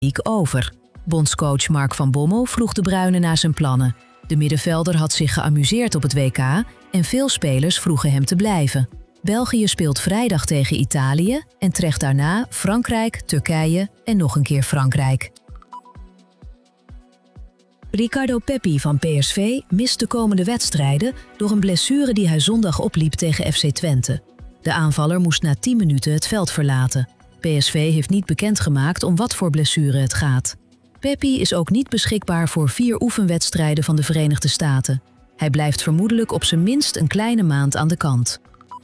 over. Bondscoach Mark van Bommel vroeg de Bruinen naar zijn plannen. De middenvelder had zich geamuseerd op het WK en veel spelers vroegen hem te blijven. België speelt vrijdag tegen Italië en treft daarna Frankrijk, Turkije en nog een keer Frankrijk. Ricardo Pepi van PSV mist de komende wedstrijden door een blessure die hij zondag opliep tegen FC Twente. De aanvaller moest na 10 minuten het veld verlaten. PSV heeft niet bekendgemaakt om wat voor blessure het gaat. Pepi is ook niet beschikbaar voor 4 oefenwedstrijden van de Verenigde Staten. Hij blijft vermoedelijk op zijn minst een kleine maand aan de kant.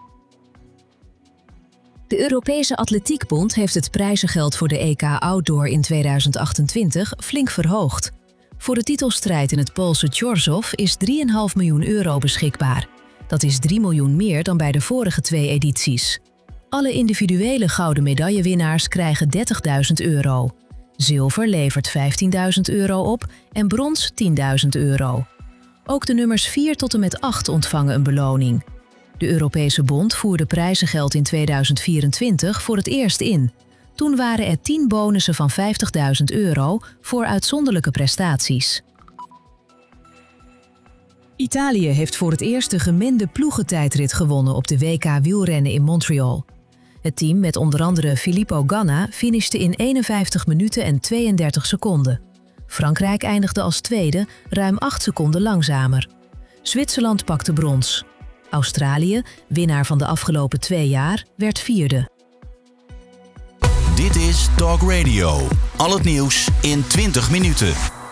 De Europese Atletiekbond heeft het prijzengeld voor de EK Outdoor in 2028 flink verhoogd. Voor de titelstrijd in het Poolse Chorzów is €3,5 miljoen beschikbaar. Dat is 3 miljoen meer dan bij de vorige 2 edities. Alle individuele gouden medaillewinnaars krijgen €30.000. Zilver levert €15.000 op en brons €10.000. Ook de nummers 4 tot en met 8 ontvangen een beloning. De Europese Bond voerde prijzengeld in 2024 voor het eerst in. Toen waren er 10 bonussen van €50.000 voor uitzonderlijke prestaties. Italië heeft voor het eerst de gemengde ploegentijdrit gewonnen op de WK wielrennen in Montreal. Het team met onder andere Filippo Ganna finishte in 51 minuten en 32 seconden. Frankrijk eindigde als tweede, ruim 8 seconden langzamer. Zwitserland pakte brons. Australië, winnaar van de afgelopen 2 jaar, werd vierde. Dit is Talk Radio. Al het nieuws in 20 minuten.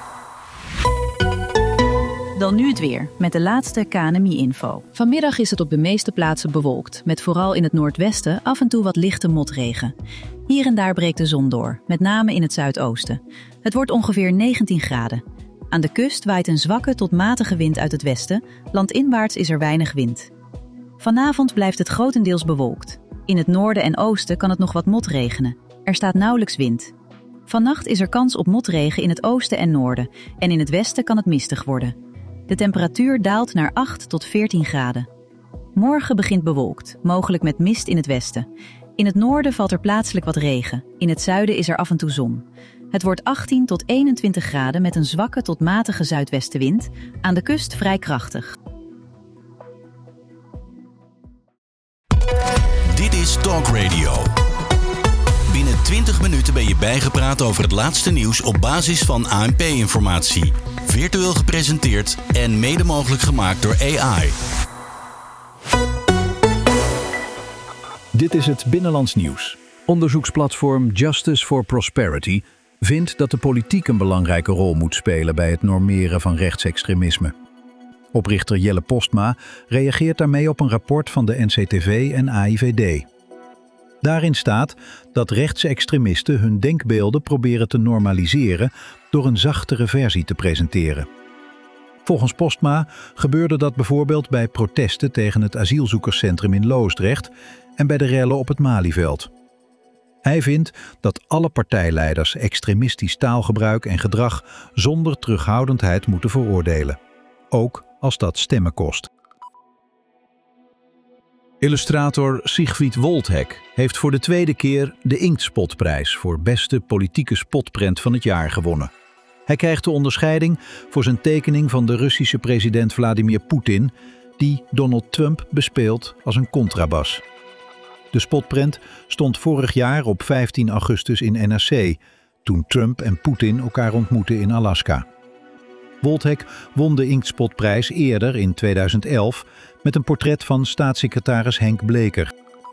Dan nu het weer, met de laatste KNMI-info. Vanmiddag is het op de meeste plaatsen bewolkt, met vooral in het noordwesten af en toe wat lichte motregen. Hier en daar breekt de zon door, met name in het zuidoosten. Het wordt ongeveer 19 graden. Aan de kust waait een zwakke tot matige wind uit het westen, landinwaarts is er weinig wind. Vanavond blijft het grotendeels bewolkt. In het noorden en oosten kan het nog wat motregenen. Er staat nauwelijks wind. Vannacht is er kans op motregen in het oosten en noorden en in het westen kan het mistig worden. De temperatuur daalt naar 8 tot 14 graden. Morgen begint bewolkt, mogelijk met mist in het westen. In het noorden valt er plaatselijk wat regen. In het zuiden is er af en toe zon. Het wordt 18 tot 21 graden met een zwakke tot matige zuidwestenwind. Aan de kust vrij krachtig. Dit is Talk Radio. Binnen 20 minuten ben je bijgepraat over het laatste nieuws op basis van ANP-informatie. Virtueel gepresenteerd en mede mogelijk gemaakt door AI. Dit is het Binnenlands Nieuws. Onderzoeksplatform Justice for Prosperity vindt dat de politiek een belangrijke rol moet spelen bij het normeren van rechtsextremisme. Oprichter Jelle Postma reageert daarmee op een rapport van de NCTV en AIVD. Daarin staat dat rechtsextremisten hun denkbeelden proberen te normaliseren door een zachtere versie te presenteren. Volgens Postma gebeurde dat bijvoorbeeld bij protesten tegen het asielzoekerscentrum in Loosdrecht en bij de rellen op het Malieveld. Hij vindt dat alle partijleiders extremistisch taalgebruik en gedrag zonder terughoudendheid moeten veroordelen, ook als dat stemmen kost. Illustrator Siegfried Woldhek heeft voor de 2e keer de Inktspotprijs voor beste politieke spotprent van het jaar gewonnen. Hij krijgt de onderscheiding voor zijn tekening van de Russische president Vladimir Poetin, die Donald Trump bespeelt als een contrabas. De spotprent stond vorig jaar op 15 augustus in NRC, toen Trump en Poetin elkaar ontmoetten in Alaska. Woldhek won de Inktspotprijs eerder in 2011 met een portret van staatssecretaris Henk Bleker.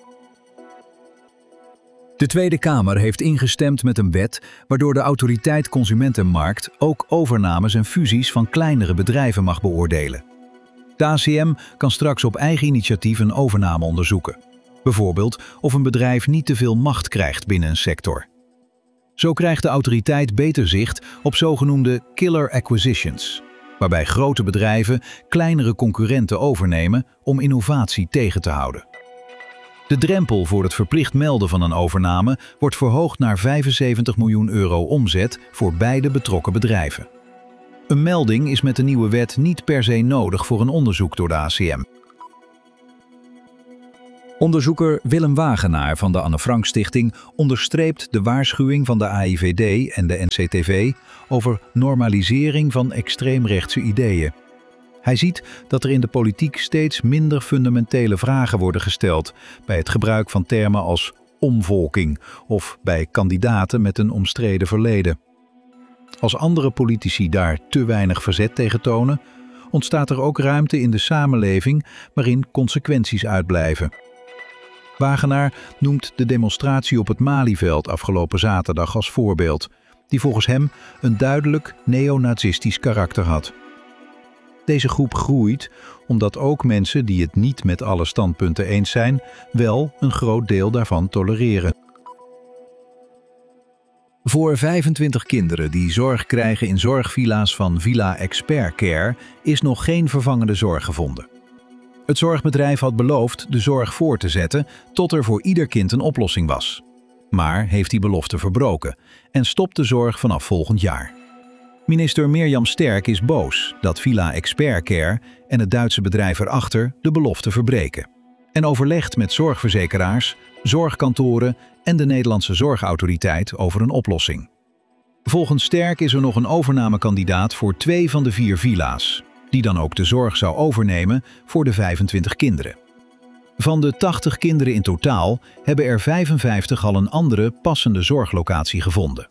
De Tweede Kamer heeft ingestemd met een wet waardoor de Autoriteit Consumentenmarkt ook overnames en fusies van kleinere bedrijven mag beoordelen. De ACM kan straks op eigen initiatief een overname onderzoeken. Bijvoorbeeld of een bedrijf niet te veel macht krijgt binnen een sector. Zo krijgt de autoriteit beter zicht op zogenoemde killer acquisitions, waarbij grote bedrijven kleinere concurrenten overnemen om innovatie tegen te houden. De drempel voor het verplicht melden van een overname wordt verhoogd naar €75 miljoen omzet voor beide betrokken bedrijven. Een melding is met de nieuwe wet niet per se nodig voor een onderzoek door de ACM. Onderzoeker Willem Wagenaar van de Anne Frank Stichting onderstreept de waarschuwing van de AIVD en de NCTV over normalisering van extreemrechtse ideeën. Hij ziet dat er in de politiek steeds minder fundamentele vragen worden gesteld bij het gebruik van termen als omvolking of bij kandidaten met een omstreden verleden. Als andere politici daar te weinig verzet tegen tonen, ontstaat er ook ruimte in de samenleving waarin consequenties uitblijven. Wagenaar noemt de demonstratie op het Malieveld afgelopen zaterdag als voorbeeld, die volgens hem een duidelijk neonazistisch karakter had. Deze groep groeit omdat ook mensen die het niet met alle standpunten eens zijn, wel een groot deel daarvan tolereren. Voor 25 kinderen die zorg krijgen in zorgvilla's van Villa Expert Care is nog geen vervangende zorg gevonden. Het zorgbedrijf had beloofd de zorg voor te zetten tot er voor ieder kind een oplossing was. Maar heeft die belofte verbroken en stopt de zorg vanaf volgend jaar. Minister Mirjam Sterk is boos dat Villa Expert Care en het Duitse bedrijf erachter de belofte verbreken. En overlegt met zorgverzekeraars, zorgkantoren en de Nederlandse Zorgautoriteit over een oplossing. Volgens Sterk is er nog een overnamekandidaat voor 2 van de 4 villa's, die dan ook de zorg zou overnemen voor de 25 kinderen. Van de 80 kinderen in totaal hebben er 55 al een andere passende zorglocatie gevonden.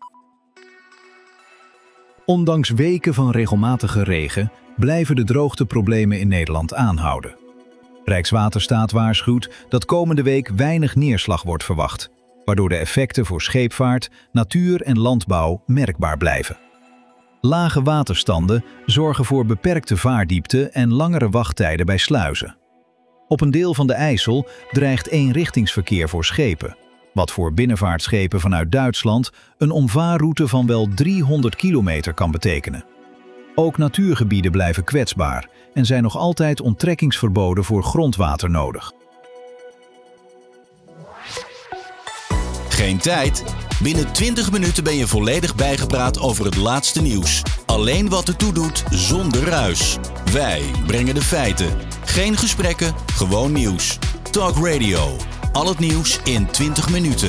Ondanks weken van regelmatige regen blijven de droogteproblemen in Nederland aanhouden. Rijkswaterstaat waarschuwt dat komende week weinig neerslag wordt verwacht, waardoor de effecten voor scheepvaart, natuur en landbouw merkbaar blijven. Lage waterstanden zorgen voor beperkte vaardiepte en langere wachttijden bij sluizen. Op een deel van de IJssel dreigt eenrichtingsverkeer voor schepen, wat voor binnenvaartschepen vanuit Duitsland een omvaarroute van wel 300 kilometer kan betekenen. Ook natuurgebieden blijven kwetsbaar en zijn nog altijd onttrekkingsverboden voor grondwater nodig. Geen tijd? Binnen 20 minuten ben je volledig bijgepraat over het laatste nieuws. Alleen wat ertoe doet, zonder ruis. Wij brengen de feiten. Geen gesprekken, gewoon nieuws. Talk Radio. Al het nieuws in 20 minuten.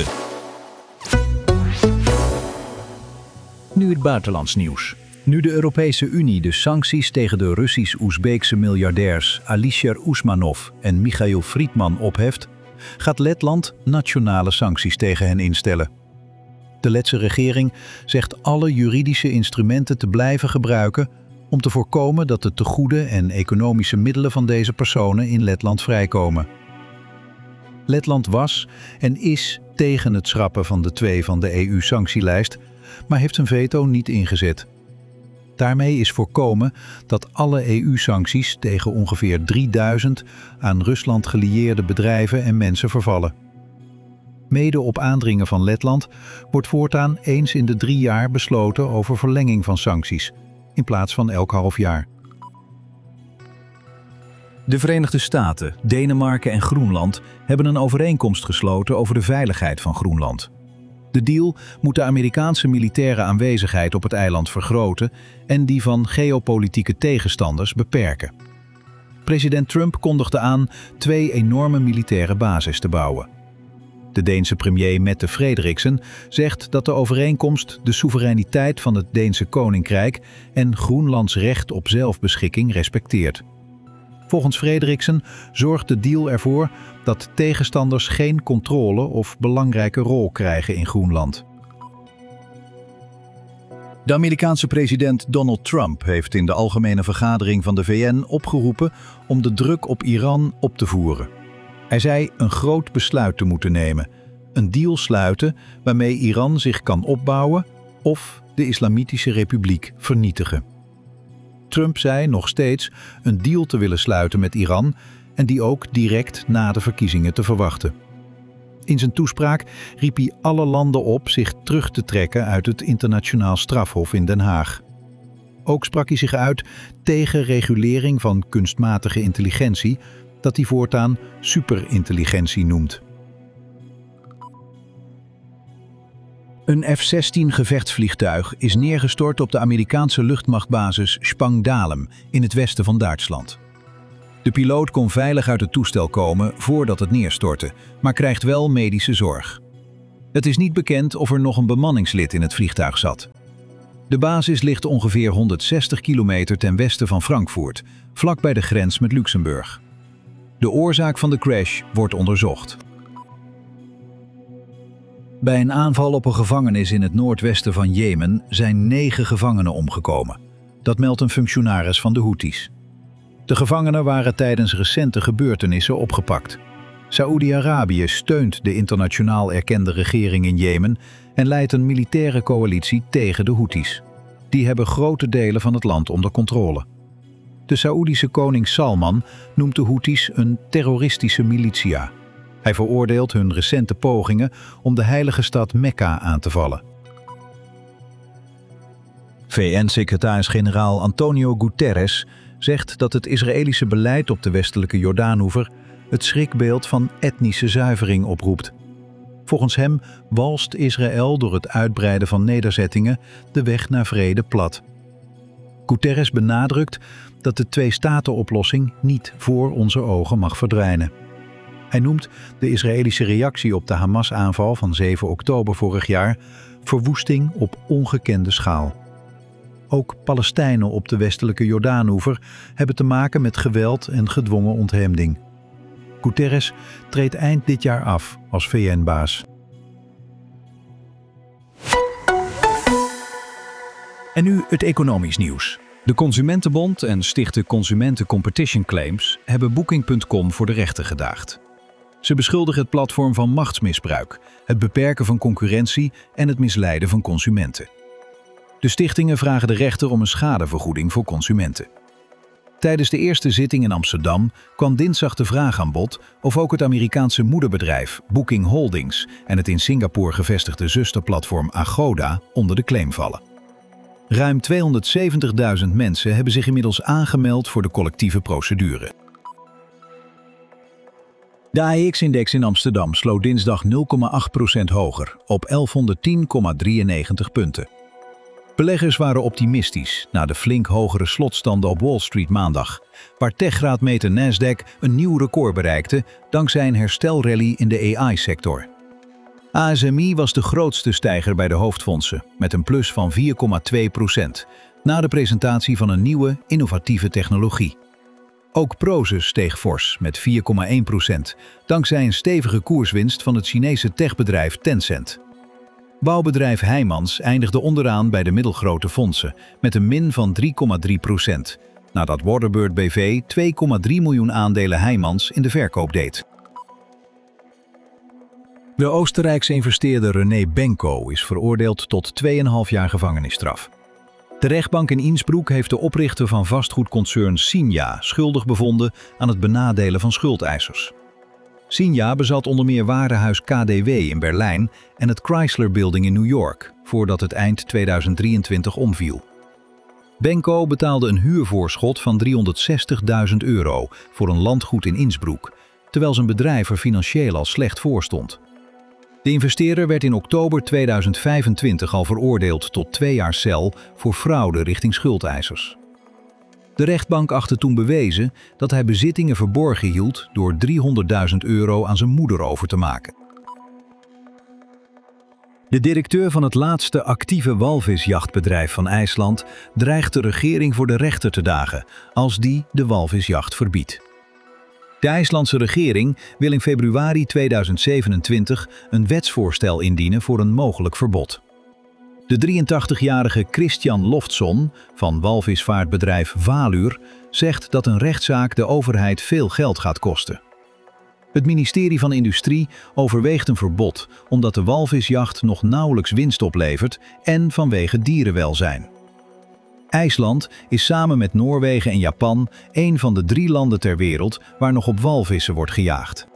Nu het buitenlands nieuws. Nu de Europese Unie de sancties tegen de Russisch-Oezbeekse miljardairs Alisher Usmanov en Michail Friedman opheft, gaat Letland nationale sancties tegen hen instellen. De Letse regering zegt alle juridische instrumenten te blijven gebruiken om te voorkomen dat de tegoeden en economische middelen van deze personen in Letland vrijkomen. Letland was en is tegen het schrappen van de 2 van de EU-sanctielijst, maar heeft zijn veto niet ingezet. Daarmee is voorkomen dat alle EU-sancties tegen ongeveer 3000 aan Rusland gelieerde bedrijven en mensen vervallen. Mede op aandringen van Letland wordt voortaan eens in de 3 jaar besloten over verlenging van sancties, in plaats van elk half jaar. De Verenigde Staten, Denemarken en Groenland hebben een overeenkomst gesloten over de veiligheid van Groenland. De deal moet de Amerikaanse militaire aanwezigheid op het eiland vergroten en die van geopolitieke tegenstanders beperken. President Trump kondigde aan 2 enorme militaire bases te bouwen. De Deense premier Mette Frederiksen zegt dat de overeenkomst de soevereiniteit van het Deense Koninkrijk en Groenlands recht op zelfbeschikking respecteert. Volgens Frederiksen zorgt de deal ervoor dat tegenstanders geen controle of belangrijke rol krijgen in Groenland. De Amerikaanse president Donald Trump heeft in de Algemene Vergadering van de VN opgeroepen om de druk op Iran op te voeren. Hij zei een groot besluit te moeten nemen, een deal sluiten waarmee Iran zich kan opbouwen of de Islamitische Republiek vernietigen. Trump zei nog steeds een deal te willen sluiten met Iran en die ook direct na de verkiezingen te verwachten. In zijn toespraak riep hij alle landen op zich terug te trekken uit het internationaal strafhof in Den Haag. Ook sprak hij zich uit tegen regulering van kunstmatige intelligentie, dat hij voortaan superintelligentie noemt. Een F-16 gevechtsvliegtuig is neergestort op de Amerikaanse luchtmachtbasis Spangdahlem in het westen van Duitsland. De piloot kon veilig uit het toestel komen voordat het neerstortte, maar krijgt wel medische zorg. Het is niet bekend of er nog een bemanningslid in het vliegtuig zat. De basis ligt ongeveer 160 kilometer ten westen van Frankfurt, vlak bij de grens met Luxemburg. De oorzaak van de crash wordt onderzocht. Bij een aanval op een gevangenis in het noordwesten van Jemen zijn 9 gevangenen omgekomen. Dat meldt een functionaris van de Houthis. De gevangenen waren tijdens recente gebeurtenissen opgepakt. Saoedi-Arabië steunt de internationaal erkende regering in Jemen en leidt een militaire coalitie tegen de Houthis. Die hebben grote delen van het land onder controle. De Saoedische koning Salman noemt de Houthis een terroristische militia. Hij veroordeelt hun recente pogingen om de heilige stad Mekka aan te vallen. VN-secretaris-generaal Antonio Guterres zegt dat het Israëlische beleid op de westelijke Jordaanoever het schrikbeeld van etnische zuivering oproept. Volgens hem walst Israël door het uitbreiden van nederzettingen de weg naar vrede plat. Guterres benadrukt dat de twee-staten-oplossing niet voor onze ogen mag verdwijnen. Hij noemt de Israëlische reactie op de Hamas-aanval van 7 oktober vorig jaar verwoesting op ongekende schaal. Ook Palestijnen op de westelijke Jordaanoever hebben te maken met geweld en gedwongen ontheemding. Guterres treedt eind dit jaar af als VN-baas. En nu het economisch nieuws. De Consumentenbond en Stichten Consumenten Competition Claims hebben Booking.com voor de rechter gedaagd. Ze beschuldigen het platform van machtsmisbruik, het beperken van concurrentie en het misleiden van consumenten. De stichtingen vragen de rechter om een schadevergoeding voor consumenten. Tijdens de eerste zitting in Amsterdam kwam dinsdag de vraag aan bod of ook het Amerikaanse moederbedrijf Booking Holdings en het in Singapore gevestigde zusterplatform Agoda onder de claim vallen. Ruim 270.000 mensen hebben zich inmiddels aangemeld voor de collectieve procedure. De AEX-index in Amsterdam sloot dinsdag 0,8% hoger op 1110,93 punten. Beleggers waren optimistisch na de flink hogere slotstanden op Wall Street maandag, waar techgraadmeter Nasdaq een nieuw record bereikte dankzij een herstelrally in de AI-sector. ASMI was de grootste stijger bij de hoofdfondsen, met een plus van 4,2%, na de presentatie van een nieuwe, innovatieve technologie. Ook Prosus steeg fors met 4,1%, dankzij een stevige koerswinst van het Chinese techbedrijf Tencent. Bouwbedrijf Heijmans eindigde onderaan bij de middelgrote fondsen met een min van 3,3%, nadat Waterbird BV 2,3 miljoen aandelen Heijmans in de verkoop deed. De Oostenrijkse investeerder René Benko is veroordeeld tot 2,5 jaar gevangenisstraf. De rechtbank in Innsbruck heeft de oprichter van vastgoedconcern Signa schuldig bevonden aan het benadelen van schuldeisers. Signa bezat onder meer warenhuis KDW in Berlijn en het Chrysler Building in New York, voordat het eind 2023 omviel. Benko betaalde een huurvoorschot van €360.000 voor een landgoed in Innsbruck, terwijl zijn bedrijf er financieel al slecht voor stond. De investeerder werd in oktober 2025 al veroordeeld tot 2 jaar cel voor fraude richting schuldeisers. De rechtbank achtte toen bewezen dat hij bezittingen verborgen hield door €300.000 aan zijn moeder over te maken. De directeur van het laatste actieve walvisjachtbedrijf van IJsland dreigt de regering voor de rechter te dagen als die de walvisjacht verbiedt. De IJslandse regering wil in februari 2027 een wetsvoorstel indienen voor een mogelijk verbod. De 83-jarige Christian Loftsson van walvisvaartbedrijf Valur zegt dat een rechtszaak de overheid veel geld gaat kosten. Het ministerie van Industrie overweegt een verbod omdat de walvisjacht nog nauwelijks winst oplevert en vanwege dierenwelzijn. IJsland is samen met Noorwegen en Japan een van de 3 landen ter wereld waar nog op walvissen wordt gejaagd.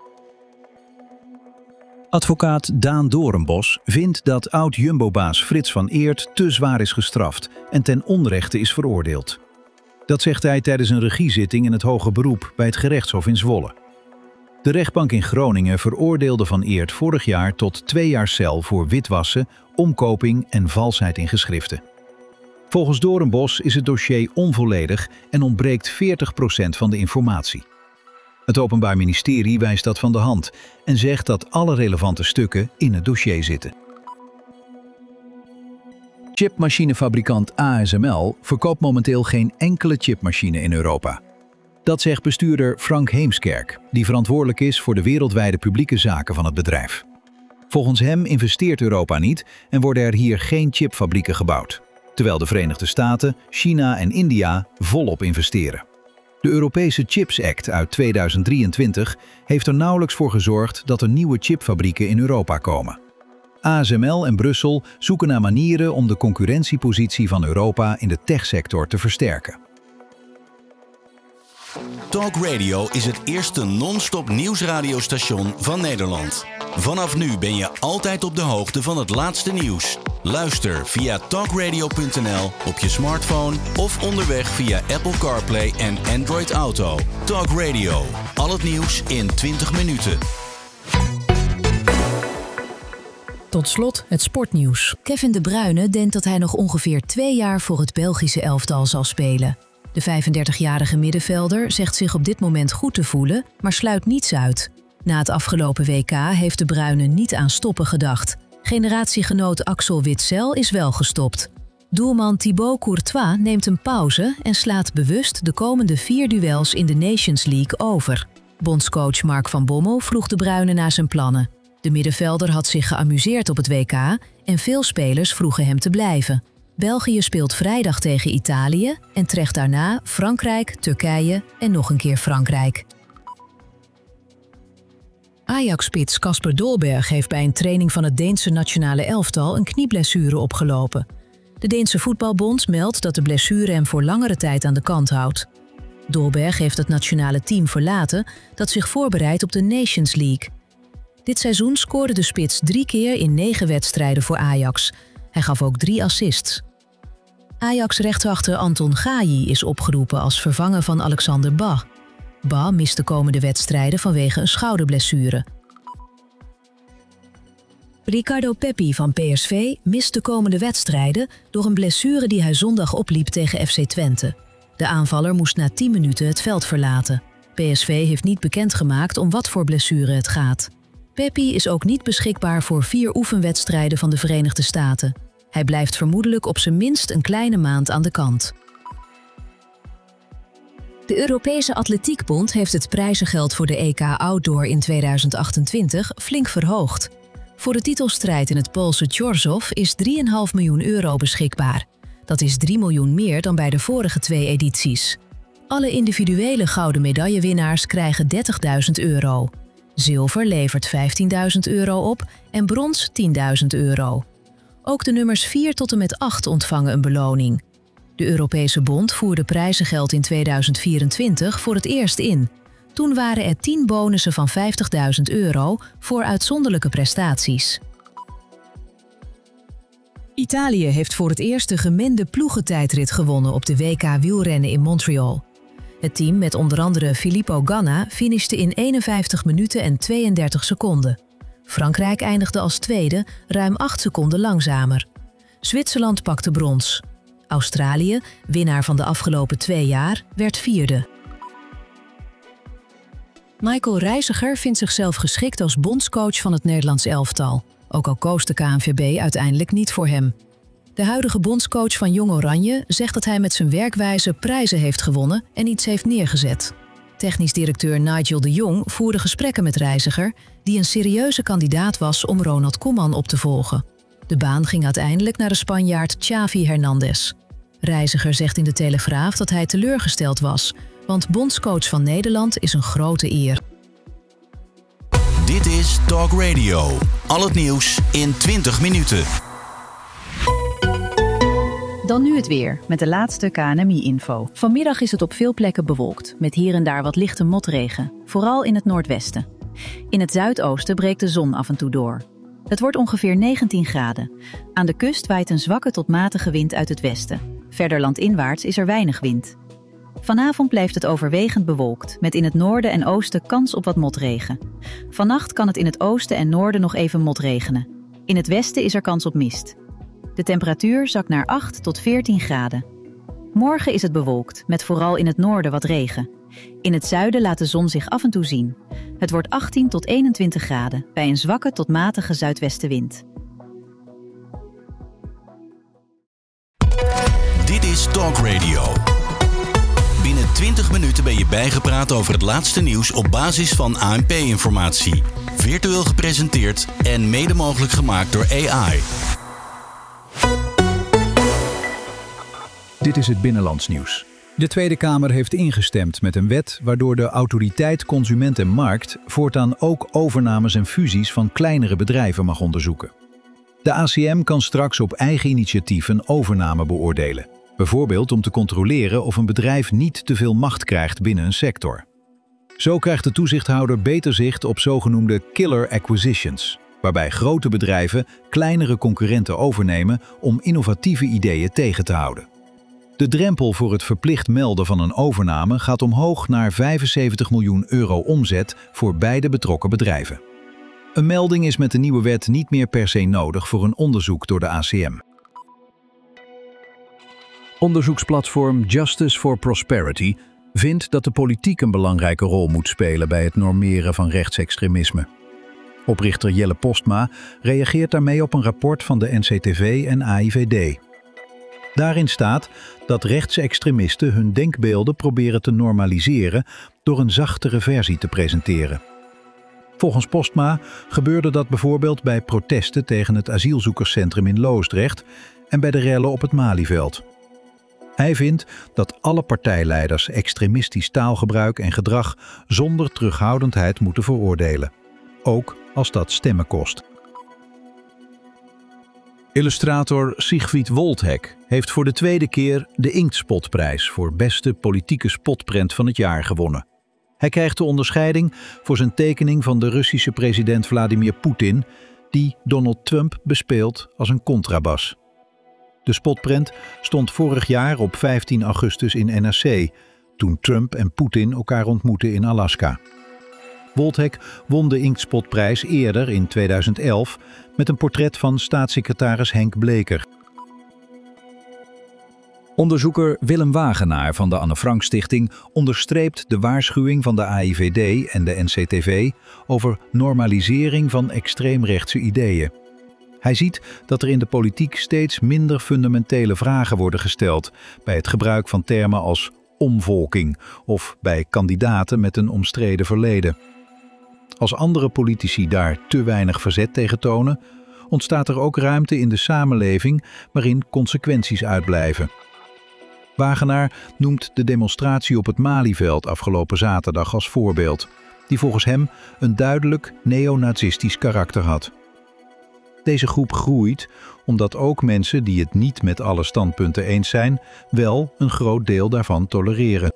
Advocaat Daan Doornbos vindt dat oud-Jumbo-baas Frits van Eert te zwaar is gestraft en ten onrechte is veroordeeld. Dat zegt hij tijdens een regiezitting in het hoger beroep bij het gerechtshof in Zwolle. De rechtbank in Groningen veroordeelde Van Eert vorig jaar tot 2 jaar cel voor witwassen, omkoping en valsheid in geschriften. Volgens Doornbos is het dossier onvolledig en ontbreekt 40% van de informatie. Het Openbaar Ministerie wijst dat van de hand en zegt dat alle relevante stukken in het dossier zitten. Chipmachinefabrikant ASML verkoopt momenteel geen enkele chipmachine in Europa. Dat zegt bestuurder Frank Heemskerk, die verantwoordelijk is voor de wereldwijde publieke zaken van het bedrijf. Volgens hem investeert Europa niet en worden er hier geen chipfabrieken gebouwd, terwijl de Verenigde Staten, China en India volop investeren. De Europese Chips Act uit 2023 heeft er nauwelijks voor gezorgd dat er nieuwe chipfabrieken in Europa komen. ASML en Brussel zoeken naar manieren om de concurrentiepositie van Europa in de techsector te versterken. Talk Radio is het eerste non-stop nieuwsradiostation van Nederland. Vanaf nu ben je altijd op de hoogte van het laatste nieuws. Luister via talkradio.nl op je smartphone of onderweg via Apple CarPlay en Android Auto. Talk Radio. Al het nieuws in 20 minuten. Tot slot het sportnieuws. Kevin De Bruyne denkt dat hij nog ongeveer 2 jaar voor het Belgische elftal zal spelen. De 35-jarige middenvelder zegt zich op dit moment goed te voelen, maar sluit niets uit. Na het afgelopen WK heeft De Bruyne niet aan stoppen gedacht. Generatiegenoot Axel Witsel is wel gestopt. Doelman Thibaut Courtois neemt een pauze en slaat bewust de komende 4 duels in de Nations League over. Bondscoach Mark van Bommel vroeg De Bruyne naar zijn plannen. De middenvelder had zich geamuseerd op het WK en veel spelers vroegen hem te blijven. België speelt vrijdag tegen Italië en treft daarna Frankrijk, Turkije en nog een keer Frankrijk. Ajax-spits Kasper Dolberg heeft bij een training van het Deense nationale elftal een knieblessure opgelopen. De Deense voetbalbond meldt dat de blessure hem voor langere tijd aan de kant houdt. Dolberg heeft het nationale team verlaten dat zich voorbereidt op de Nations League. Dit seizoen scoorde de spits 3 keer in 9 wedstrijden voor Ajax. Hij gaf ook 3 assists. Ajax-rechtsachter Anton Gaayi is opgeroepen als vervanger van Alexander Bah. Bah mist de komende wedstrijden vanwege een schouderblessure. Ricardo Pepi van PSV mist de komende wedstrijden door een blessure die hij zondag opliep tegen FC Twente. De aanvaller moest na 10 minuten het veld verlaten. PSV heeft niet bekendgemaakt om wat voor blessure het gaat. Pepi is ook niet beschikbaar voor 4 oefenwedstrijden van de Verenigde Staten. Hij blijft vermoedelijk op zijn minst een kleine maand aan de kant. De Europese Atletiekbond heeft het prijzengeld voor de EK Outdoor in 2028 flink verhoogd. Voor de titelstrijd in het Poolse Chorzów is €3,5 miljoen beschikbaar. Dat is 3 miljoen meer dan bij de vorige 2 edities. Alle individuele gouden medaillewinnaars krijgen €30.000. Zilver levert €15.000 op en brons €10.000. Ook de nummers 4 tot en met 8 ontvangen een beloning. De Europese Bond voerde prijzengeld in 2024 voor het eerst in. Toen waren er 10 bonussen van €50.000 voor uitzonderlijke prestaties. Italië heeft voor het eerst de gemengde ploegentijdrit gewonnen op de WK wielrennen in Montreal. Het team met onder andere Filippo Ganna finishte in 51 minuten en 32 seconden. Frankrijk eindigde als tweede, ruim 8 seconden langzamer. Zwitserland pakte brons. Australië, winnaar van de afgelopen 2 jaar, werd 4e. Michael Reiziger vindt zichzelf geschikt als bondscoach van het Nederlands elftal. Ook al koos de KNVB uiteindelijk niet voor hem. De huidige bondscoach van Jong Oranje zegt dat hij met zijn werkwijze prijzen heeft gewonnen en iets heeft neergezet. Technisch directeur Nigel de Jong voerde gesprekken met Reiziger, die een serieuze kandidaat was om Ronald Koeman op te volgen. De baan ging uiteindelijk naar de Spanjaard Xavi Hernandez. Reiziger zegt in de Telegraaf dat hij teleurgesteld was, want bondscoach van Nederland is een grote eer. Dit is Talk Radio. Al het nieuws in 20 minuten. Dan nu het weer, met de laatste KNMI-info. Vanmiddag is het op veel plekken bewolkt, met hier en daar wat lichte motregen, vooral in het noordwesten. In het zuidoosten breekt de zon af en toe door. Het wordt ongeveer 19 graden. Aan de kust waait een zwakke tot matige wind uit het westen. Verder landinwaarts is er weinig wind. Vanavond blijft het overwegend bewolkt, met in het noorden en oosten kans op wat motregen. Vannacht kan het in het oosten en noorden nog even motregenen. In het westen is er kans op mist. De temperatuur zakt naar 8 tot 14 graden. Morgen is het bewolkt, met vooral in het noorden wat regen. In het zuiden laat de zon zich af en toe zien. Het wordt 18 tot 21 graden, bij een zwakke tot matige zuidwestenwind. Dit is Talk Radio. Binnen 20 minuten ben je bijgepraat over het laatste nieuws op basis van ANP-informatie. Virtueel gepresenteerd en mede mogelijk gemaakt door AI. Dit is het Binnenlands nieuws. De Tweede Kamer heeft ingestemd met een wet waardoor de Autoriteit Consument en Markt voortaan ook overnames en fusies van kleinere bedrijven mag onderzoeken. De ACM kan straks op eigen initiatief een overname beoordelen. Bijvoorbeeld om te controleren of een bedrijf niet te veel macht krijgt binnen een sector. Zo krijgt de toezichthouder beter zicht op zogenoemde killer acquisitions, waarbij grote bedrijven kleinere concurrenten overnemen om innovatieve ideeën tegen te houden. De drempel voor het verplicht melden van een overname gaat omhoog naar €75 miljoen omzet voor beide betrokken bedrijven. Een melding is met de nieuwe wet niet meer per se nodig voor een onderzoek door de ACM. Onderzoeksplatform Justice for Prosperity vindt dat de politiek een belangrijke rol moet spelen bij het normeren van rechtsextremisme. Oprichter Jelle Postma reageert daarmee op een rapport van de NCTV en AIVD. Daarin staat dat rechtsextremisten hun denkbeelden proberen te normaliseren door een zachtere versie te presenteren. Volgens Postma gebeurde dat bijvoorbeeld bij protesten tegen het asielzoekerscentrum in Loosdrecht en bij de rellen op het Malieveld. Hij vindt dat alle partijleiders extremistisch taalgebruik en gedrag zonder terughoudendheid moeten veroordelen, ook als dat stemmen kost. Illustrator Sigfried Woldhek heeft voor de tweede keer de Inktspotprijs voor beste politieke spotprent van het jaar gewonnen. Hij krijgt de onderscheiding voor zijn tekening van de Russische president Vladimir Poetin, die Donald Trump bespeelt als een contrabas. De spotprent stond vorig jaar op 15 augustus in NRC, toen Trump en Poetin elkaar ontmoetten in Alaska. Woldhek won de Inktspotprijs eerder in 2011 met een portret van staatssecretaris Henk Bleker. Onderzoeker Willem Wagenaar van de Anne Frank Stichting onderstreept de waarschuwing van de AIVD en de NCTV over normalisering van extreemrechtse ideeën. Hij ziet dat er in de politiek steeds minder fundamentele vragen worden gesteld bij het gebruik van termen als omvolking of bij kandidaten met een omstreden verleden. Als andere politici daar te weinig verzet tegen tonen, ontstaat er ook ruimte in de samenleving waarin consequenties uitblijven. Wagenaar noemt de demonstratie op het Malieveld afgelopen zaterdag als voorbeeld, die volgens hem een duidelijk neonazistisch karakter had. Deze groep groeit omdat ook mensen die het niet met alle standpunten eens zijn, wel een groot deel daarvan tolereren.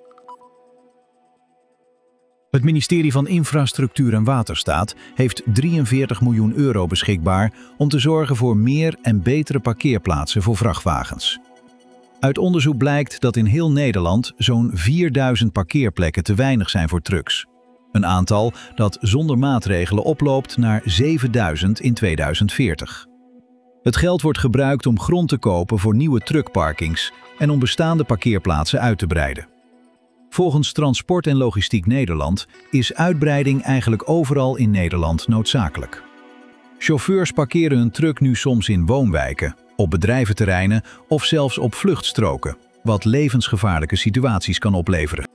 Het ministerie van Infrastructuur en Waterstaat heeft €43 miljoen beschikbaar om te zorgen voor meer en betere parkeerplaatsen voor vrachtwagens. Uit onderzoek blijkt dat in heel Nederland zo'n 4000 parkeerplekken te weinig zijn voor trucks. Een aantal dat zonder maatregelen oploopt naar 7000 in 2040. Het geld wordt gebruikt om grond te kopen voor nieuwe truckparkings en om bestaande parkeerplaatsen uit te breiden. Volgens Transport en Logistiek Nederland is uitbreiding eigenlijk overal in Nederland noodzakelijk. Chauffeurs parkeren hun truck nu soms in woonwijken, op bedrijventerreinen of zelfs op vluchtstroken, wat levensgevaarlijke situaties kan opleveren.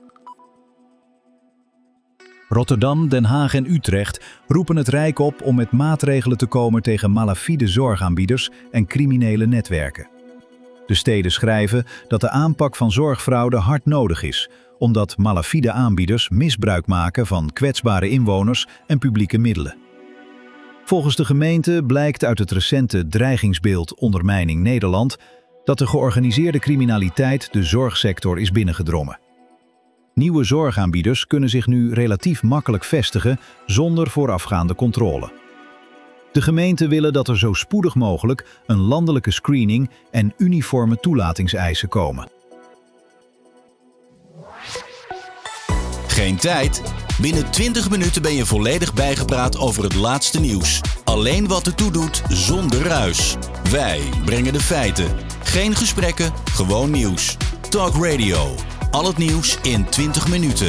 Rotterdam, Den Haag en Utrecht roepen het Rijk op om met maatregelen te komen tegen malafide zorgaanbieders en criminele netwerken. De steden schrijven dat de aanpak van zorgfraude hard nodig is, omdat malafide aanbieders misbruik maken van kwetsbare inwoners en publieke middelen. Volgens de gemeente blijkt uit het recente dreigingsbeeld Ondermijning Nederland dat de georganiseerde criminaliteit de zorgsector is binnengedrongen. Nieuwe zorgaanbieders kunnen zich nu relatief makkelijk vestigen zonder voorafgaande controle. De gemeenten willen dat er zo spoedig mogelijk een landelijke screening en uniforme toelatingseisen komen. Geen tijd? Binnen 20 minuten ben je volledig bijgepraat over het laatste nieuws. Alleen wat ertoe doet, zonder ruis. Wij brengen de feiten. Geen gesprekken, gewoon nieuws. Talk Radio. Al het nieuws in 20 minuten.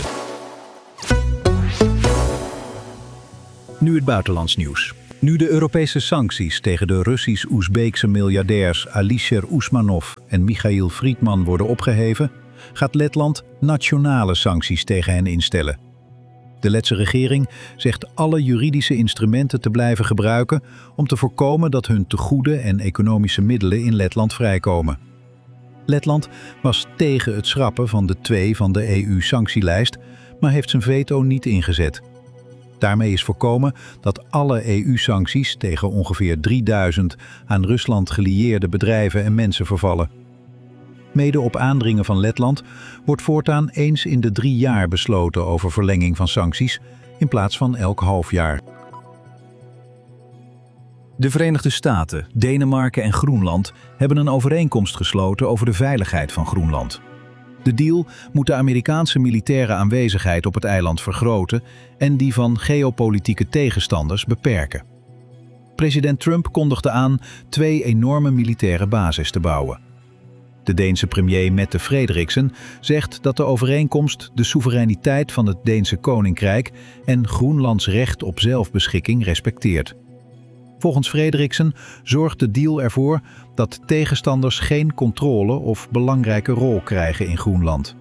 Nu het buitenlands nieuws. Nu de Europese sancties tegen de Russisch-Oezbeekse miljardairs Alisher Usmanov en Michail Friedman worden opgeheven, gaat Letland nationale sancties tegen hen instellen. De Letse regering zegt alle juridische instrumenten te blijven gebruiken om te voorkomen dat hun tegoeden en economische middelen in Letland vrijkomen. Letland was tegen het schrappen van de 2 van de EU-sanctielijst, maar heeft zijn veto niet ingezet. Daarmee is voorkomen dat alle EU-sancties tegen ongeveer 3000 aan Rusland gelieerde bedrijven en mensen vervallen. Mede op aandringen van Letland wordt voortaan eens in de 3 jaar besloten over verlenging van sancties in plaats van elk half jaar. De Verenigde Staten, Denemarken en Groenland hebben een overeenkomst gesloten over de veiligheid van Groenland. De deal moet de Amerikaanse militaire aanwezigheid op het eiland vergroten en die van geopolitieke tegenstanders beperken. President Trump kondigde aan 2 enorme militaire bases te bouwen. De Deense premier Mette Frederiksen zegt dat de overeenkomst de soevereiniteit van het Deense Koninkrijk en Groenlands recht op zelfbeschikking respecteert. Volgens Frederiksen zorgt de deal ervoor dat tegenstanders geen controle of belangrijke rol krijgen in Groenland.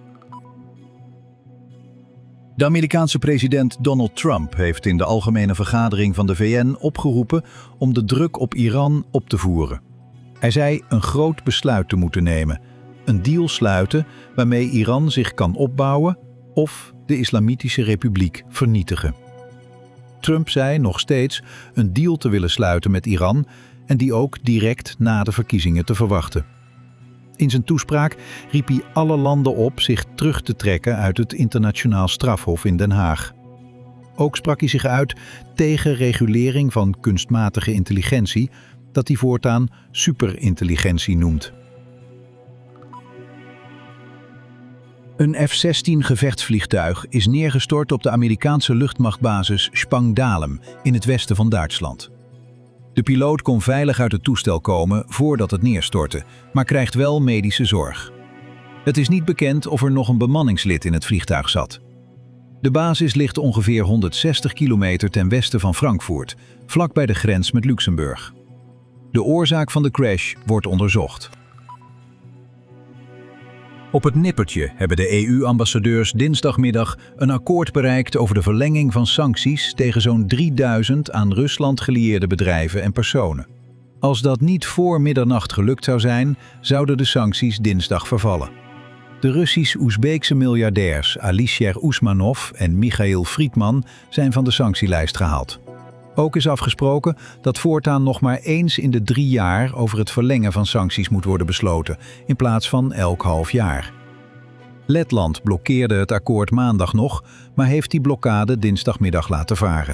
De Amerikaanse president Donald Trump heeft in de algemene vergadering van de VN opgeroepen om de druk op Iran op te voeren. Hij zei een groot besluit te moeten nemen, een deal sluiten waarmee Iran zich kan opbouwen of de Islamitische Republiek vernietigen. Trump zei nog steeds een deal te willen sluiten met Iran en die ook direct na de verkiezingen te verwachten. In zijn toespraak riep hij alle landen op zich terug te trekken uit het internationaal strafhof in Den Haag. Ook sprak hij zich uit tegen regulering van kunstmatige intelligentie, dat hij voortaan superintelligentie noemt. Een F-16 gevechtsvliegtuig is neergestort op de Amerikaanse luchtmachtbasis Spangdahlem in het westen van Duitsland. De piloot kon veilig uit het toestel komen voordat het neerstortte, maar krijgt wel medische zorg. Het is niet bekend of er nog een bemanningslid in het vliegtuig zat. De basis ligt ongeveer 160 kilometer ten westen van Frankfurt, vlak bij de grens met Luxemburg. De oorzaak van de crash wordt onderzocht. Op het nippertje hebben de EU-ambassadeurs dinsdagmiddag een akkoord bereikt over de verlenging van sancties tegen zo'n 3000 aan Rusland gelieerde bedrijven en personen. Als dat niet voor middernacht gelukt zou zijn, zouden de sancties dinsdag vervallen. De Russisch-Oezbeekse miljardairs Alisher Usmanov en Michail Friedman zijn van de sanctielijst gehaald. Ook is afgesproken dat voortaan nog maar eens in de 3 jaar over het verlengen van sancties moet worden besloten, in plaats van elk half jaar. Letland blokkeerde het akkoord maandag nog, maar heeft die blokkade dinsdagmiddag laten varen.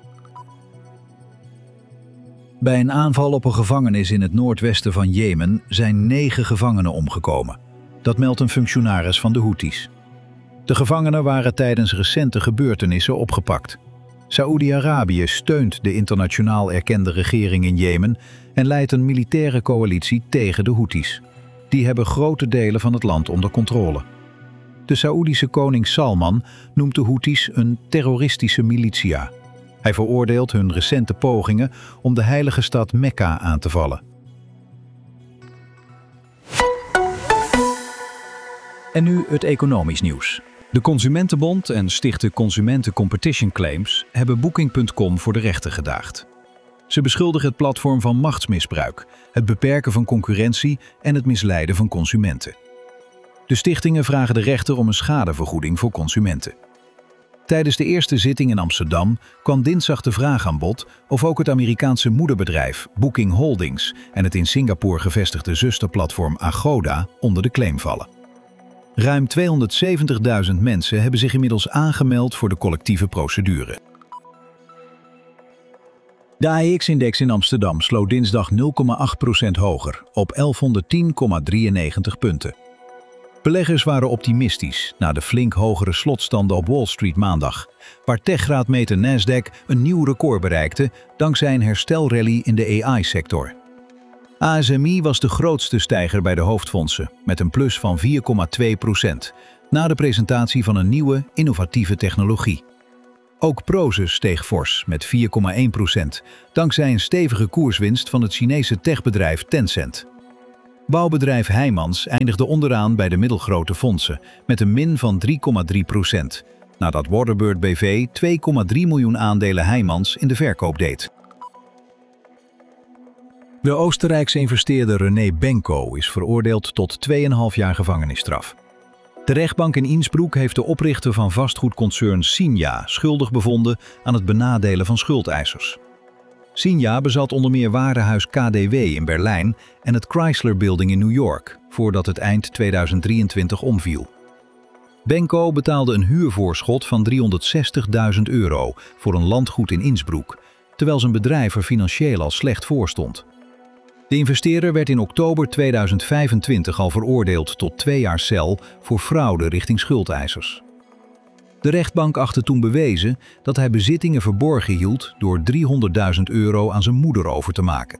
Bij een aanval op een gevangenis in het noordwesten van Jemen zijn 9 gevangenen omgekomen. Dat meldt een functionaris van de Houthis. De gevangenen waren tijdens recente gebeurtenissen opgepakt. Saoedi-Arabië steunt de internationaal erkende regering in Jemen en leidt een militaire coalitie tegen de Houthis. Die hebben grote delen van het land onder controle. De Saoedische koning Salman noemt de Houthis een terroristische militia. Hij veroordeelt hun recente pogingen om de heilige stad Mekka aan te vallen. En nu het economisch nieuws. De Consumentenbond en Stichten Consumenten Competition Claims hebben Booking.com voor de rechter gedaagd. Ze beschuldigen het platform van machtsmisbruik, het beperken van concurrentie en het misleiden van consumenten. De stichtingen vragen de rechter om een schadevergoeding voor consumenten. Tijdens de eerste zitting in Amsterdam kwam dinsdag de vraag aan bod of ook het Amerikaanse moederbedrijf Booking Holdings en het in Singapore gevestigde zusterplatform Agoda onder de claim vallen. Ruim 270.000 mensen hebben zich inmiddels aangemeld voor de collectieve procedure. De AEX-index in Amsterdam sloot dinsdag 0,8% hoger op 1110,93 punten. Beleggers waren optimistisch na de flink hogere slotstanden op Wall Street maandag, waar techgraadmeter Nasdaq een nieuw record bereikte dankzij een herstelrally in de AI-sector. ASMI was de grootste stijger bij de hoofdfondsen, met een plus van 4,2%, na de presentatie van een nieuwe, innovatieve technologie. Ook Prosus steeg fors met 4,1%, dankzij een stevige koerswinst van het Chinese techbedrijf Tencent. Bouwbedrijf Heijmans eindigde onderaan bij de middelgrote fondsen met een min van 3,3%, nadat Waterbird BV 2,3 miljoen aandelen Heijmans in de verkoop deed. De Oostenrijkse investeerder René Benko is veroordeeld tot 2,5 jaar gevangenisstraf. De rechtbank in Innsbruck heeft de oprichter van vastgoedconcern Signa schuldig bevonden aan het benadelen van schuldeisers. Signa bezat onder meer warenhuis KDW in Berlijn en het Chrysler Building in New York, voordat het eind 2023 omviel. Benko betaalde een huurvoorschot van €360.000 voor een landgoed in Innsbruck, terwijl zijn bedrijf er financieel al slecht voor stond. De investeerder werd in oktober 2025 al veroordeeld tot 2 jaar cel voor fraude richting schuldeisers. De rechtbank achtte toen bewezen dat hij bezittingen verborgen hield door €300.000 aan zijn moeder over te maken.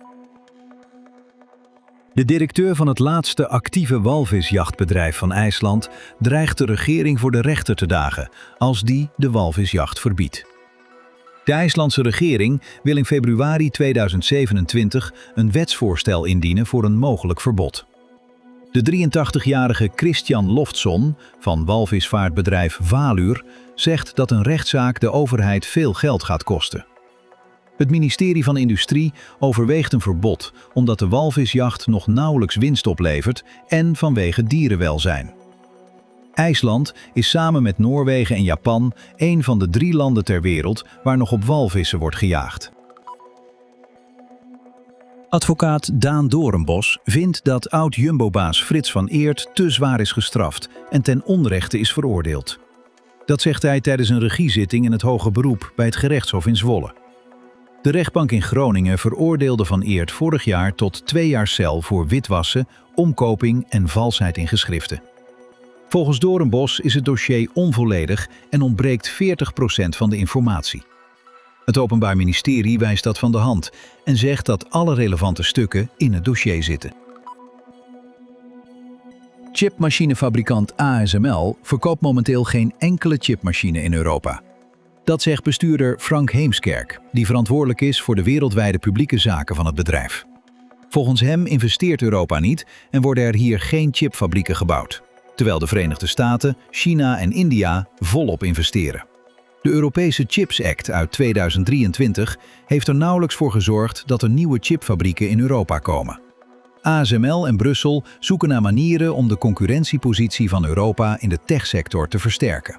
De directeur van het laatste actieve walvisjachtbedrijf van IJsland dreigt de regering voor de rechter te dagen als die de walvisjacht verbiedt. De IJslandse regering wil in februari 2027 een wetsvoorstel indienen voor een mogelijk verbod. De 83-jarige Christian Loftsson van walvisvaartbedrijf Valur zegt dat een rechtszaak de overheid veel geld gaat kosten. Het ministerie van Industrie overweegt een verbod omdat de walvisjacht nog nauwelijks winst oplevert en vanwege dierenwelzijn. IJsland is samen met Noorwegen en Japan een van de 3 landen ter wereld waar nog op walvissen wordt gejaagd. Advocaat Daan Doornbos vindt dat oud-Jumbo-baas Frits van Eert te zwaar is gestraft en ten onrechte is veroordeeld. Dat zegt hij tijdens een regiezitting in het hoger beroep bij het gerechtshof in Zwolle. De rechtbank in Groningen veroordeelde Van Eert vorig jaar tot 2 jaar cel voor witwassen, omkoping en valsheid in geschriften. Volgens Doornbos is het dossier onvolledig en ontbreekt 40% van de informatie. Het Openbaar Ministerie wijst dat van de hand en zegt dat alle relevante stukken in het dossier zitten. Chipmachinefabrikant ASML verkoopt momenteel geen enkele chipmachine in Europa. Dat zegt bestuurder Frank Heemskerk, die verantwoordelijk is voor de wereldwijde publieke zaken van het bedrijf. Volgens hem investeert Europa niet en worden er hier geen chipfabrieken gebouwd, terwijl de Verenigde Staten, China en India volop investeren. De Europese Chips Act uit 2023 heeft er nauwelijks voor gezorgd dat er nieuwe chipfabrieken in Europa komen. ASML en Brussel zoeken naar manieren om de concurrentiepositie van Europa in de techsector te versterken.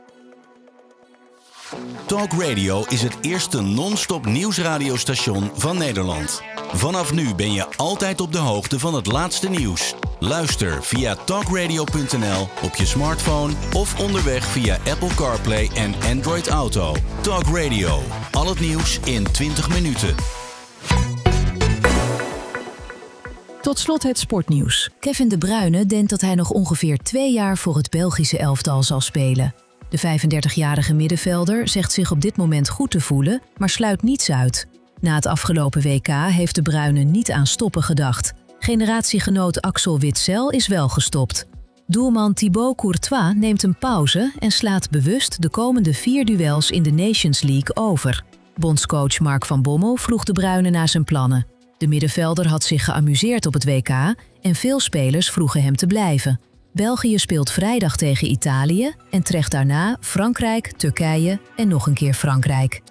Talk Radio is het eerste non-stop nieuwsradiostation van Nederland. Vanaf nu ben je altijd op de hoogte van het laatste nieuws. Luister via talkradio.nl op je smartphone of onderweg via Apple CarPlay en Android Auto. Talk Radio, al het nieuws in 20 minuten. Tot slot het sportnieuws. Kevin De Bruyne denkt dat hij nog ongeveer 2 jaar voor het Belgische elftal zal spelen. De 35-jarige middenvelder zegt zich op dit moment goed te voelen, maar sluit niets uit. Na het afgelopen WK heeft De Bruyne niet aan stoppen gedacht. Generatiegenoot Axel Witsel is wel gestopt. Doelman Thibaut Courtois neemt een pauze en slaat bewust de komende 4 duels in de Nations League over. Bondscoach Mark van Bommel vroeg De Bruyne naar zijn plannen. De middenvelder had zich geamuseerd op het WK en veel spelers vroegen hem te blijven. België speelt vrijdag tegen Italië en trekt daarna Frankrijk, Turkije en nog een keer Frankrijk.